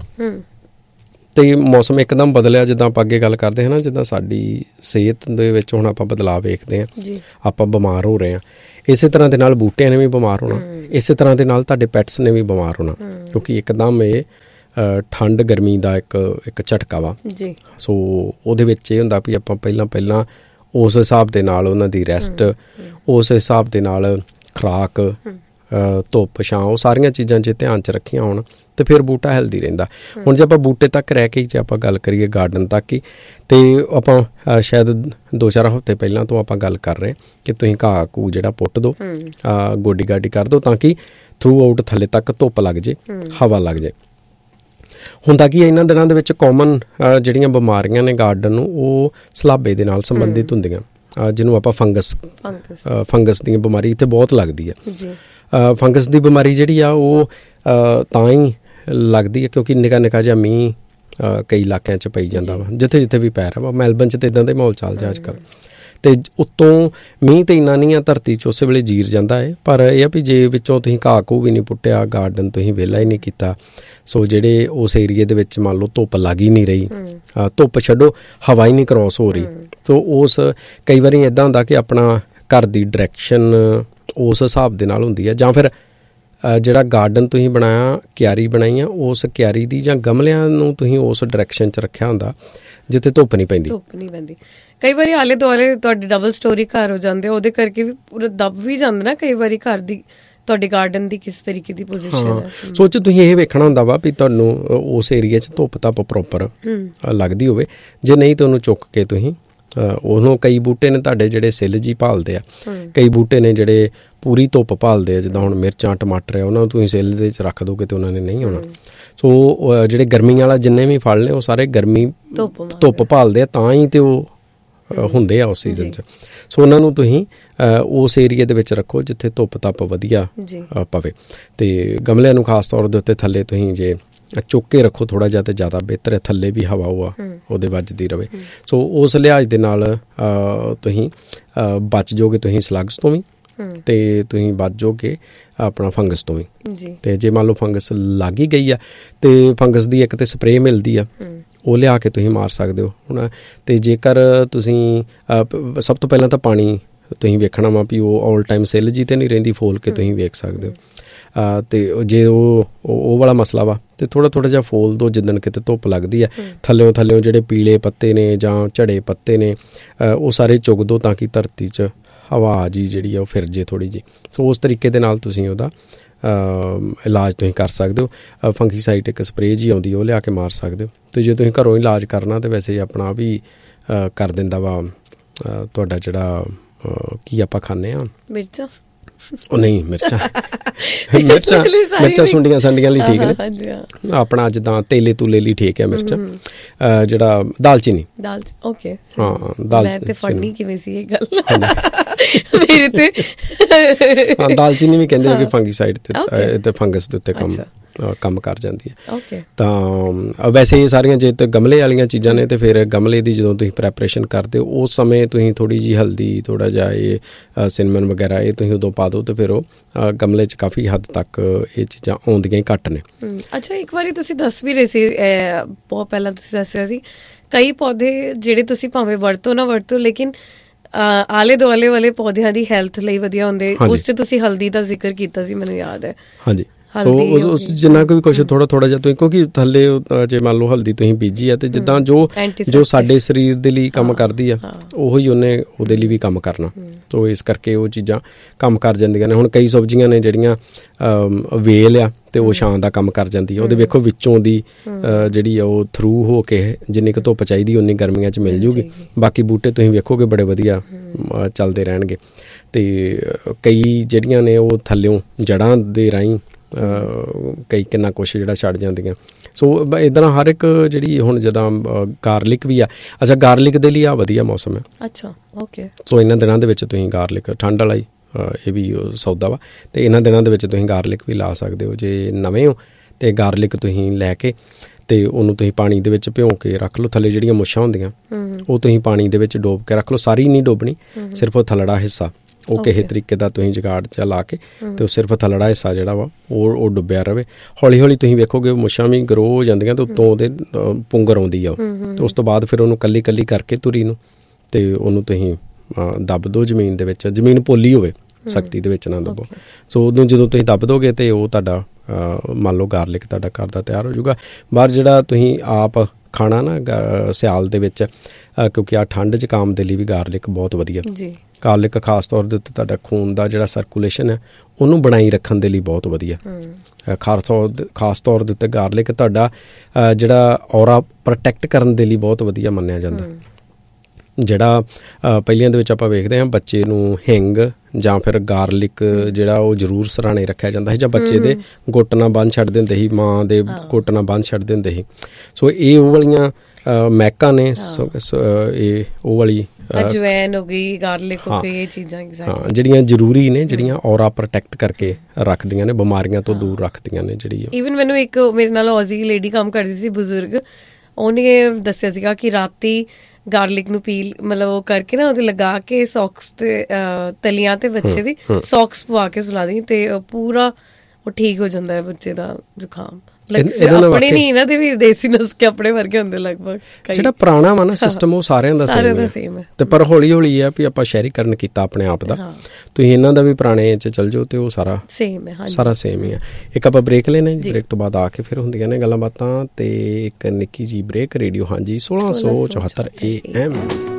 Speaker 1: ਅਤੇ ਮੌਸਮ ਇੱਕਦਮ ਬਦਲਿਆ, ਜਿੱਦਾਂ ਆਪਾਂ ਅੱਗੇ ਗੱਲ ਕਰਦੇ ਹਾਂ ਨਾ, ਜਿੱਦਾਂ ਸਾਡੀ ਸਿਹਤ ਦੇ ਵਿੱਚ ਹੁਣ ਆਪਾਂ ਬਦਲਾਅ ਵੇਖਦੇ ਹਾਂ, ਆਪਾਂ ਬਿਮਾਰ ਹੋ ਰਹੇ ਹਾਂ, ਇਸੇ ਤਰ੍ਹਾਂ ਦੇ ਨਾਲ ਬੂਟਿਆਂ ਨੇ ਵੀ ਬਿਮਾਰ ਹੋਣਾ, ਇਸੇ ਤਰ੍ਹਾਂ ਦੇ ਨਾਲ ਤੁਹਾਡੇ ਪੈਟਸ ਨੇ ਵੀ ਬਿਮਾਰ ਹੋਣਾ, ਕਿਉਂਕਿ ਇੱਕਦਮ ਇਹ ਠੰਡ ਗਰਮੀ ਦਾ ਇੱਕ ਇੱਕ ਝਟਕਾ ਵਾ। ਸੋ ਉਹਦੇ ਵਿੱਚ ਇਹ ਹੁੰਦਾ ਵੀ ਆਪਾਂ ਪਹਿਲਾਂ ਪਹਿਲਾਂ ਉਸ ਹਿਸਾਬ ਦੇ ਨਾਲ ਉਹਨਾਂ ਦੀ ਰੈਸਟ, ਉਸ ਹਿਸਾਬ ਦੇ ਨਾਲ ਖੁਰਾਕ, ਧੁੱਪ ਛਾਂ ਉਹ ਸਾਰੀਆਂ ਚੀਜ਼ਾਂ ਜੇ ਧਿਆਨ 'ਚ ਰੱਖੀਆਂ ਹੋਣ ਤੇ ਫਿਰ ਬੂਟਾ ਹੈਲਦੀ ਰਹਿੰਦਾ। ਹੁਣ ਜੇ ਆਪਾਂ ਬੂਟੇ ਤੱਕ ਰਹਿ ਕੇ ਹੀ ਜੇ ਆਪਾਂ ਗੱਲ ਕਰੀਏ ਗਾਰਡਨ ਤੱਕ ਹੀ, ਤੇ ਆਪਾਂ ਸ਼ਾਇਦ ਦੋ ਚਾਰ ਹਫ਼ਤੇ ਪਹਿਲਾਂ ਤੋਂ ਆਪਾਂ ਗੱਲ ਕਰ ਰਹੇ ਕਿ ਤੁਸੀਂ ਘਾਹ ਘੂ ਜਿਹੜਾ ਪੁੱਟ ਦਿਓ, ਗੋਡੀ ਗਾਡੀ ਕਰ ਦਿਓ ਤਾਂ ਕਿ ਥਰੂ ਆਊਟ ਥੱਲੇ ਤੱਕ ਧੁੱਪ ਲੱਗ ਜੇ, ਹਵਾ ਲੱਗ ਜੇ। ਹੁੰਦਾ ਕੀ ਇਹਨਾਂ ਦਿਨਾਂ ਦੇ ਵਿੱਚ ਕਾਮਨ ਜਿਹੜੀਆਂ ਬਿਮਾਰੀਆਂ ਨੇ ਗਾਰਡਨ ਨੂੰ ਉਹ ਸਲਾਬੇ ਦੇ ਨਾਲ ਸੰਬੰਧਿਤ ਹੁੰਦੀਆਂ, ਜਿਹਨੂੰ ਆਪਾਂ ਫੰਗਸ ਫੰਗਸ ਦੀ ਬਿਮਾਰੀ ਇੱਥੇ ਬਹੁਤ ਲੱਗਦੀ ਹੈ। ਫੰਗਸ ਦੀ ਬਿਮਾਰੀ ਜਿਹੜੀ ਆ ਉਹ ਤਾਂ ਹੀ ਲੱਗਦੀ ਹੈ ਕਿਉਂਕਿ ਨਿੱਕਾ ਨਿੱਕਾ ਜਿਹਾ ਮੀਂਹ ਕਈ ਇਲਾਕਿਆਂ 'ਚ ਪਈ ਜਾਂਦਾ ਵਾ, ਜਿੱਥੇ ਜਿੱਥੇ ਵੀ ਪੈ ਰਿਹਾ ਵਾ। ਮੈਲਬਨ 'ਚ ਤਾਂ ਇੱਦਾਂ ਦੇ ਮਾਹੌਲ ਚੱਲ ਰਿਹਾ ਅੱਜ ਕੱਲ੍ਹ, ਅਤੇ ਉੱਤੋਂ ਮੀਂਹ ਤਾਂ ਇੰਨਾ ਨਹੀਂ ਆ ਧਰਤੀ 'ਚ ਉਸੇ ਵੇਲੇ ਜੀਰ ਜਾਂਦਾ ਹੈ। ਪਰ ਇਹ ਆ ਵੀ ਜੇ ਵਿੱਚੋਂ ਤੁਸੀਂ ਘਾਹ ਘੂਹ ਵੀ ਨਹੀਂ ਪੁੱਟਿਆ, ਗਾਰਡਨ ਤੁਸੀਂ ਵਿਹਲਾ ਹੀ ਨਹੀਂ ਕੀਤਾ, ਸੋ ਜਿਹੜੇ ਉਸ ਏਰੀਏ ਦੇ ਵਿੱਚ ਮੰਨ ਲਓ ਧੁੱਪ ਲੱਗ ਹੀ ਨਹੀਂ ਰਹੀ, ਧੁੱਪ ਛੱਡੋ ਹਵਾ ਹੀ ਨਹੀਂ ਕਰੋਸ ਹੋ ਰਹੀ, ਸੋ ਉਸ ਕਈ ਵਾਰੀ ਇੱਦਾਂ ਹੁੰਦਾ ਕਿ ਆਪਣਾ ਘਰ ਦੀ ਡਾਇਰੈਕਸ਼ਨ ਉਸ ਹਿਸਾਬ ਦੇ ਨਾਲ ਹੁੰਦੀ ਹੈ, ਜਾਂ ਫਿਰ ਜਿਹੜਾ ਗਾਰਡਨ ਤੁਸੀਂ ਬਣਾਇਆ, ਕਿਆਰੀ ਬਣਾਈ ਆ, ਉਸ ਕਿਆਰੀ ਦੀ ਜਾਂ ਗਮਲਿਆਂ ਨੂੰ ਤੁਸੀਂ ਉਸ ਡਾਇਰੈਕਸ਼ਨ 'ਚ ਰੱਖਿਆ ਹੁੰਦਾ ਜਿੱਥੇ ਧੁੱਪ ਨਹੀਂ ਪੈਂਦੀ।
Speaker 2: ਧੁੱਪ ਨਹੀਂ ਪੈਂਦੀ। ਕਈ ਵਾਰੀ ਆਲੇ ਦੁਆਲੇ ਤੁਹਾਡੇ ਡਬਲ ਸਟੋਰੀ ਘਰ ਹੋ ਜਾਂਦੇ, ਉਹਦੇ ਕਰਕੇ ਵੀ ਪੂਰਾ ਦਬ ਵੀ ਜਾਂਦਾ ਨਾ ਕਈ ਵਾਰੀ ਘਰ ਦੀ, ਤੁਹਾਡੇ ਗਾਰਡਨ ਦੀ ਕਿਸ ਤਰੀਕੇ ਦੀ ਪੋਜੀਸ਼ਨ ਹੈ।
Speaker 1: ਸੋਚ ਤੁਸੀਂ ਇਹ ਵੇਖਣਾ ਹੁੰਦਾ ਵਾ ਵੀ ਤੁਹਾਨੂੰ ਉਸ ਏਰੀਏ 'ਚ ਧੁੱਪ ਧੱਪ ਪ੍ਰੋਪਰ ਲੱਗਦੀ ਹੋਵੇ, ਜੇ ਨਹੀਂ ਤਾਂ ਉਹਨੂੰ ਚੁੱਕ ਕੇ ਤੁਸੀਂ ਉਹਨੂੰ, ਕਈ ਬੂਟੇ ਨੇ ਤੁਹਾਡੇ ਜਿਹੜੇ ਸਿੱਲ ਜੀ ਭਾਲਦੇ ਆ, ਕਈ ਬੂਟੇ ਨੇ ਜਿਹੜੇ ਪੂਰੀ ਧੁੱਪ ਭਾਲਦੇ ਆ, ਜਿੱਦਾਂ ਹੁਣ ਮਿਰਚਾਂ ਟਮਾਟਰ ਆ, ਉਹਨਾਂ ਨੂੰ ਤੁਸੀਂ ਸਿੱਲ ਦੇ 'ਚ ਰੱਖ ਦੋਗੇ ਤੇ ਉਹਨਾਂ ਨੇ ਨਹੀਂ ਆਉਣਾ। ਸੋ ਜਿਹੜੇ ਗਰਮੀਆਂ ਵਾਲਾ ਜਿੰਨੇ ਵੀ ਫਲ ਨੇ ਉਹ ਸਾਰੇ ਗਰਮੀ ਧੁੱਪ ਭਾਲਦੇ ਆ, ਤਾਂ ਹੀ ਤੇ ਉਹ ਹੁੰਦੇ ਆ ਉਸ ਸੀਜ਼ਨ 'ਚ। ਸੋ ਉਹਨਾਂ ਨੂੰ ਤੁਸੀਂ ਉਸ ਏਰੀਏ ਦੇ ਵਿੱਚ ਰੱਖੋ ਜਿੱਥੇ ਧੁੱਪ ਧੱਪ ਵਧੀਆ ਪਵੇ, ਅਤੇ ਗਮਲਿਆਂ ਨੂੰ ਖਾਸ ਤੌਰ ਦੇ ਉੱਤੇ ਥੱਲੇ ਤੁਸੀਂ ਜੇ ਚੁੱਕ ਕੇ ਰੱਖੋ ਥੋੜ੍ਹਾ ਜਿਹਾ ਤਾਂ ਜ਼ਿਆਦਾ ਬਿਹਤਰ ਹੈ, ਥੱਲੇ ਵੀ ਹਵਾ ਉਹ ਆ ਉਹਦੇ ਵੱਜਦੀ ਰਹੇ। ਸੋ ਉਸ ਲਿਹਾਜ਼ ਦੇ ਨਾਲ ਤੁਸੀਂ ਬਚ ਜਾਓਗੇ ਤੁਸੀਂ ਸਲੱਗਸ ਤੋਂ ਵੀ, ਅਤੇ ਤੁਸੀਂ ਬਚ ਜਾਓਗੇ ਆਪਣਾ ਫੰਗਸ ਤੋਂ ਵੀ। ਅਤੇ ਜੇ ਮੰਨ ਲਓ ਫੰਗਸ ਲੱਗ ਹੀ ਗਈ ਆ ਅਤੇ ਫੰਗਸ ਦੀ ਇੱਕ ਤਾਂ ਸਪਰੇਅ ਮਿਲਦੀ ਆ, ਉਹ ਲਿਆ ਕੇ ਤੁਸੀਂ ਮਾਰ ਸਕਦੇ ਹੋ ਹੁਣ। ਅਤੇ ਜੇਕਰ ਤੁਸੀਂ ਸਭ ਤੋਂ ਪਹਿਲਾਂ ਤਾਂ ਪਾਣੀ ਤੁਸੀਂ ਵੇਖਣਾ ਵਾ ਵੀ ਉਹ ਆਲ ਟਾਈਮ ਸਿੱਲ ਜੀ ਤਾਂ ਨਹੀਂ ਰਹਿੰਦੀ, ਫੋਲ ਕੇ ਤੁਸੀਂ ਵੇਖ ਸਕਦੇ ਹੋ। ਅਤੇ ਜੇ ਉਹ ਉਹ ਵਾਲਾ ਮਸਲਾ ਵਾ ਅਤੇ ਥੋੜ੍ਹਾ ਥੋੜ੍ਹਾ ਜਿਹਾ ਫੋਲ ਦਿਓ ਜਿੱਦਣ ਕਿਤੇ ਧੁੱਪ ਲੱਗਦੀ ਆ, ਥੱਲਿਓਂ ਥੱਲਿਓਂ ਜਿਹੜੇ ਪੀਲੇ ਪੱਤੇ ਨੇ ਜਾਂ ਝੜੇ ਪੱਤੇ ਨੇ ਉਹ ਸਾਰੇ ਚੁੱਕ ਦਿਓ ਤਾਂ ਕਿ ਧਰਤੀ 'ਚ ਹਵਾ ਜੀ ਜਿਹੜੀ ਆ ਉਹ ਫਿਰ ਜੇ ਥੋੜ੍ਹੀ ਜਿਹੀ। ਸੋ ਉਸ ਤਰੀਕੇ ਦੇ ਨਾਲ ਤੁਸੀਂ ਉਹਦਾ ਇਲਾਜ ਤੁਸੀਂ ਕਰ ਸਕਦੇ ਹੋ। ਫੰਗੀਸਾਈਡ ਇੱਕ ਸਪਰੇਅ ਜੀ ਆਉਂਦੀ ਉਹ ਲਿਆ ਕੇ ਮਾਰ ਸਕਦੇ ਹੋ। ਅਤੇ ਜੇ ਤੁਸੀਂ ਘਰੋਂ ਇਲਾਜ ਕਰਨਾ ਤਾਂ ਵੈਸੇ ਆਪਣਾ ਵੀ ਕਰ ਦਿੰਦਾ ਵਾ ਤੁਹਾਡਾ ਜਿਹੜਾ ਕੀ ਆਪਾਂ ਖਾਂਦੇ ਹਾਂ ਮਿਰਚਾਂ, ਉਹ ਨਹੀਂ ਮਿਰਚਾਂ ਮਿਰਚਾਂ ਮਿਰਚਾਂ ਸੁੰਡੀਆਂ ਸੰਡੀਆਂ ਲਈ ਠੀਕ ਨੇ, ਆਪਣਾ ਜਿੱਦਾਂ ਤੇਲੇ ਤੂਲੇ ਲਈ ਠੀਕ ਹੈ ਮਿਰਚਾਂ। ਜਿਹੜਾ ਦਾਲਚੀਨੀ ਓਕੇ ਹਾਂ ਦਾਲ ਤੇ ਫੜਨੀ ਕਿਵੇਂ ਸੀ ਇਹ ਗੱਲ ਮੇਰੇ ਤੇ, ਹਾਂ ਦਾਲਚੀਨੀ ਵੀ ਕਹਿੰਦੇ ਕਿ ਫੰਗੀਸਾਈਡ ਤੇ ਫੰਗਸ ਦੇ ਉੱਤੇ ਕੰਮ ਕੰਮ ਕਰ ਜਾਂਦੀ ਹੈ। ਤਾਂ ਵੈਸੇ ਇਹ ਸਾਰੀਆਂ ਜੇ ਤਾਂ ਗਮਲੇ ਵਾਲੀਆਂ ਚੀਜ਼ਾਂ ਨੇ, ਅਤੇ ਫਿਰ ਗਮਲੇ ਦੀ ਜਦੋਂ ਤੁਸੀਂ ਪ੍ਰੈਪਰੇਸ਼ਨ ਕਰਦੇ ਹੋ ਉਸ ਸਮੇਂ ਤੁਸੀਂ ਥੋੜ੍ਹੀ ਜਿਹੀ ਹਲਦੀ, ਥੋੜ੍ਹਾ ਜਿਹਾ ਇਹ ਸਿਨਮਨ ਵਗੈਰਾ ਇਹ ਤੁਸੀਂ ਉਦੋਂ ਪਾ ਦਿਓ, ਅਤੇ ਫਿਰ ਉਹ ਗਮਲੇ 'ਚ ਕਾਫੀ ਹੱਦ ਤੱਕ ਇਹ ਚੀਜ਼ਾਂ ਆਉਂਦੀਆਂ ਹੀ ਘੱਟ ਨੇ।
Speaker 2: ਅੱਛਾ, ਇੱਕ ਵਾਰੀ ਤੁਸੀਂ ਦੱਸ ਵੀ ਰਹੇ ਸੀ, ਬਹੁਤ ਪਹਿਲਾਂ ਤੁਸੀਂ ਦੱਸਿਆ ਸੀ ਕਈ ਪੌਦੇ ਜਿਹੜੇ ਤੁਸੀਂ ਭਾਵੇਂ ਵਰਤੋ ਨਾ ਵਰਤੋ ਲੇਕਿਨ ਆਲੇ ਦੁਆਲੇ ਵਾਲੇ ਪੌਦਿਆਂ ਦੀ ਹੈਲਥ ਲਈ ਵਧੀਆ ਹੁੰਦੇ। ਉਸ 'ਚ ਤੁਸੀਂ ਹਲਦੀ ਦਾ ਜ਼ਿਕਰ ਕੀਤਾ ਸੀ, ਮੈਨੂੰ ਯਾਦ ਹੈ। ਹਾਂਜੀ, ਸੋ ਉਸ ਜਿੰਨਾ ਕੁ ਵੀ ਕੁਛ ਥੋੜ੍ਹਾ ਥੋੜ੍ਹਾ ਜਿਹਾ ਤੁਸੀਂ, ਕਿਉਂਕਿ ਥੱਲੇ ਜੇ ਮੰਨ ਲਓ ਹਲਦੀ ਤੁਸੀਂ ਬੀਜੀ ਆ, ਅਤੇ ਜਿੱਦਾਂ ਜੋ ਜੋ ਸਾਡੇ ਸਰੀਰ ਦੇ ਲਈ ਕੰਮ ਕਰਦੀ ਆ ਉਹੀ ਉਹਨੇ ਉਹਦੇ ਲਈ ਵੀ ਕੰਮ ਕਰਨਾ, ਸੋ ਇਸ ਕਰਕੇ ਉਹ ਚੀਜ਼ਾਂ ਕੰਮ ਕਰ ਜਾਂਦੀਆਂ ਨੇ। ਹੁਣ ਕਈ ਸਬਜ਼ੀਆਂ ਨੇ ਜਿਹੜੀਆਂ ਵੇਲ ਆ ਅਤੇ ਉਹ ਛਾਂ ਦਾ ਕੰਮ ਕਰ ਜਾਂਦੀ ਹੈ, ਉਹਦੇ ਵੇਖੋ ਵਿੱਚੋਂ ਦੀ ਜਿਹੜੀ ਆ ਉਹ ਥਰੂ ਹੋ ਕੇ ਜਿੰਨੀ ਕੁ ਧੁੱਪ ਚਾਹੀਦੀ ਉਨੀ ਗਰਮੀਆਂ 'ਚ ਮਿਲ ਜੂਗੀ। ਬਾਕੀ ਬੂਟੇ ਤੁਸੀਂ ਵੇਖੋਗੇ ਬੜੇ ਵਧੀਆ ਚੱਲਦੇ ਰਹਿਣਗੇ। ਅਤੇ ਕਈ ਜਿਹੜੀਆਂ ਨੇ ਉਹ ਥੱਲਿਓਂ ਜੜ੍ਹਾਂ ਦੇ ਰਾਹੀਂ ਕਈ ਕਿੰਨਾ ਕੁਛ ਜਿਹੜਾ ਛੱਡ ਜਾਂਦੀਆਂ। ਸੋ ਇੱਦਾਂ ਹਰ ਇੱਕ ਜਿਹੜੀ ਹੁਣ ਜਿੱਦਾਂ ਗਾਰਲਿਕ ਵੀ ਆ, ਅੱਛਾ ਗਾਰਲਿਕ ਦੇ ਲਈ ਆ ਵਧੀਆ ਮੌਸਮ ਹੈ। ਅੱਛਾ ਓਕੇ, ਸੋ ਇਹਨਾਂ ਦਿਨਾਂ ਦੇ ਵਿੱਚ ਤੁਸੀਂ ਗਾਰਲਿਕ ਠੰਡ ਵਾਲਾ ਹੀ ਇਹ ਵੀ ਸੌਦਾ ਵਾ, ਅਤੇ ਇਹਨਾਂ ਦਿਨਾਂ ਦੇ ਵਿੱਚ ਤੁਸੀਂ ਗਾਰਲਿਕ ਵੀ ਲਾ ਸਕਦੇ ਹੋ। ਜੇ ਨਵੇਂ ਹੋ ਅਤੇ ਗਾਰਲਿਕ ਤੁਸੀਂ ਲੈ ਕੇ ਅਤੇ ਉਹਨੂੰ ਤੁਸੀਂ ਪਾਣੀ ਦੇ ਵਿੱਚ ਭਿਉਂ ਕੇ ਰੱਖ ਲਓ, ਥੱਲੇ ਜਿਹੜੀਆਂ ਮੁੱਛਾਂ ਹੁੰਦੀਆਂ ਉਹ ਤੁਸੀਂ ਪਾਣੀ ਦੇ ਵਿੱਚ ਡੋਬ ਕੇ ਰੱਖ ਲਓ, ਸਾਰੀ ਨਹੀਂ ਡੋਬਣੀ, ਸਿਰਫ ਉਹ ਥੱਲੜਾ ਹਿੱਸਾ ਉਹ ਕਿਸੇ ਤਰੀਕੇ ਦਾ ਤੁਸੀਂ ਜੁਗਾੜ 'ਚ ਲਾ ਕੇ ਅਤੇ ਉਹ ਸਿਰਫ ਥੱਲੜਾ ਹਿੱਸਾ ਜਿਹੜਾ ਵਾ ਉਹ ਉਹ ਡੁੱਬਿਆ ਰਹੇ। ਹੌਲੀ ਹੌਲੀ ਤੁਸੀਂ ਵੇਖੋਗੇ ਮੁੱਛਾਂ ਵੀ ਗਰੋ ਹੋ ਜਾਂਦੀਆਂ ਅਤੇ ਉੱਤੋਂ ਉਹਦੇ ਪੁੰਗਰ ਆਉਂਦੀ ਆ, ਅਤੇ ਉਸ ਤੋਂ ਬਾਅਦ ਫਿਰ ਉਹਨੂੰ ਕੱਲੀ ਕੱਲੀ ਕਰਕੇ ਤੁਰੀ ਨੂੰ ਅਤੇ ਉਹਨੂੰ ਤੁਸੀਂ ਦੱਬ ਦਿਓ ਜ਼ਮੀਨ ਦੇ ਵਿੱਚ, ਜ਼ਮੀਨ ਪੋਲੀ ਹੋਵੇ, ਸਖਤੀ ਦੇ ਵਿੱਚ ਨਾ ਦੱਬੋ। ਸੋ ਉਹਨੂੰ ਜਦੋਂ ਤੁਸੀਂ ਦੱਬ ਦੋਗੇ ਅਤੇ ਉਹ ਤੁਹਾਡਾ ਮੰਨ ਲਓ ਗਾਰਲਿਕ ਤੁਹਾਡਾ ਘਰ ਦਾ ਤਿਆਰ ਹੋ ਜਾਊਗਾ। ਬਾਹਰ ਜਿਹੜਾ ਤੁਸੀਂ ਆਪ ਖਾਣਾ ਨਾ ਸਿਆਲ ਦੇ ਵਿੱਚ, ਕਿਉਂਕਿ ਆਹ ਠੰਡ ਜ਼ੁਕਾਮ ਦੇ ਲਈ ਵੀ ਗਾਰਲਿਕ ਬਹੁਤ ਵਧੀਆ।
Speaker 1: ਗਾਰਲਿਕ ਖਾਸ ਤੌਰ ਦੇ ਉੱਤੇ ਤੁਹਾਡਾ ਖੂਨ ਦਾ ਜਿਹੜਾ ਸਰਕੂਲੇਸ਼ਨ ਹੈ ਉਹਨੂੰ ਬਣਾਈ ਰੱਖਣ ਦੇ ਲਈ ਬਹੁਤ ਵਧੀਆ। ਖਾਸ ਤੌਰ ਖਾਸ ਤੌਰ ਦੇ ਉੱਤੇ ਗਾਰਲਿਕ ਤੁਹਾਡਾ ਜਿਹੜਾ ਔਰਾ ਪ੍ਰੋਟੈਕਟ ਕਰਨ ਦੇ ਲਈ ਬਹੁਤ ਵਧੀਆ ਮੰਨਿਆ ਜਾਂਦਾ। ਜਿਹੜਾ ਪਹਿਲੀਆਂ ਦੇ ਵਿੱਚ ਆਪਾਂ ਵੇਖਦੇ ਹਾਂ ਬੱਚੇ ਨੂੰ ਹਿੰਗ ਜਾਂ ਫਿਰ ਗਾਰਲਿਕ ਜਿਹੜਾ ਉਹ ਜ਼ਰੂਰ ਸਰਾਣੇ ਰੱਖਿਆ ਜਾਂਦਾ ਸੀ, ਜਾਂ ਬੱਚੇ ਦੇ ਗੁੱਟ ਨਾਲ ਬੰਨ੍ਹ ਛੱਡਦੇ ਹੁੰਦੇ ਸੀ, ਮਾਂ ਦੇ ਗੁੱਟ ਨਾਲ ਬੰਨ੍ਹ ਛੱਡਦੇ ਹੁੰਦੇ ਸੀ। ਸੋ ਇਹ ਉਹ ਵਾਲੀਆਂ ਮਹਿਕਾਂ ਨੇ, ਇਹ ਉਹ ਵਾਲੀ
Speaker 2: ਅਜਵੈਨ ਹੋ ਗਈ, ਗਾਰਲਿਕ ਹੋ ਗਈ, ਇਹ ਚੀਜ਼ਾਂ
Speaker 1: ਹਾਂ ਜਿਹੜੀਆਂ ਜ਼ਰੂਰੀ ਨੇ, ਜਿਹੜੀਆਂ ਔਰਾ ਪ੍ਰੋਟੈਕਟ ਕਰਕੇ ਰੱਖਦੀਆਂ ਨੇ, ਬਿਮਾਰੀਆਂ ਤੋਂ ਦੂਰ ਰੱਖਦੀਆਂ ਨੇ। ਜਿਹੜੀ
Speaker 2: ਈਵਨ ਮੈਨੂੰ ਇੱਕ ਮੇਰੇ ਨਾਲ ਔਜ਼ੀ ਲੇਡੀ ਕੰਮ ਕਰਦੀ ਸੀ, ਬਜ਼ੁਰਗ, ਉਹਨੇ ਦੱਸਿਆ ਸੀਗਾ ਕਿ ਰਾਤੀ ਗਾਰਲਿਕ ਨੂੰ ਪੀਲ ਮਤਲਬ ਉਹ ਕਰਕੇ ਨਾ ਉਹਦੇ ਲਗਾ ਕੇ ਸੌਕਸ ਤੇ ਤਲੀਆਂ ਤੇ ਬੱਚੇ ਦੀ ਸੌਕਸ ਪਵਾ ਕੇ ਸੁਲਾ ਦੀ ਤੇ ਪੂਰਾ ਉਹ ਠੀਕ ਹੋ ਜਾਂਦਾ ਹੈ ਬੱਚੇ ਦਾ ਜ਼ੁਕਾਮ। ਆਪਣੇ ਨਹੀਂ ਇਹਨਾਂ ਦੇ ਵੀ ਦੇਸੀ ਨੁਸਖੇ ਆਪਣੇ ਵਰਗੇ ਹੁੰਦੇ ਲਗਭਗ।
Speaker 1: ਜਿਹੜਾ ਪੁਰਾਣਾ ਵਾ ਨਾ ਸਿਸਟਮ ਉਹ ਸਾਰਿਆਂ ਦਾ ਸੇਮ ਹੈ, ਤੇ ਪਰ ਹੌਲੀ ਹੌਲੀ ਆ ਵੀ ਆਪਾਂ ਸ਼ਹਿਰੀਕਰਨ ਕੀਤਾ ਆਪਣੇ ਆਪ ਦਾ। ਤੁਸੀਂ ਇਹਨਾਂ ਦਾ ਵੀ ਪੁਰਾਣੇ 'ਚ ਚੱਲ ਜਾਓ ਤੇ ਉਹ ਸਾਰਾ ਸੇਮ ਹੈ, ਸਾਰਾ ਸੇਮ ਹੀ ਆ। ਇੱਕ ਆਪਾਂ ਬ੍ਰੇਕ ਲੈਣੇ, ਬ੍ਰੇਕ ਤੋਂ ਬਾਅਦ ਆ ਕੇ ਫਿਰ ਹੁੰਦੀਆਂ ਨੇ ਗੱਲਾਂ ਬਾਤਾਂ, ਤੇ ਇੱਕ ਨਿੱਕੀ ਜੀ ਬ੍ਰੇਕ। ਰੇਡੀਓ ਹਾਂਜੀ ਸੋਲਾਂ ਸੌ ਚੌਹੱਤਰ ਏ ਐਮ।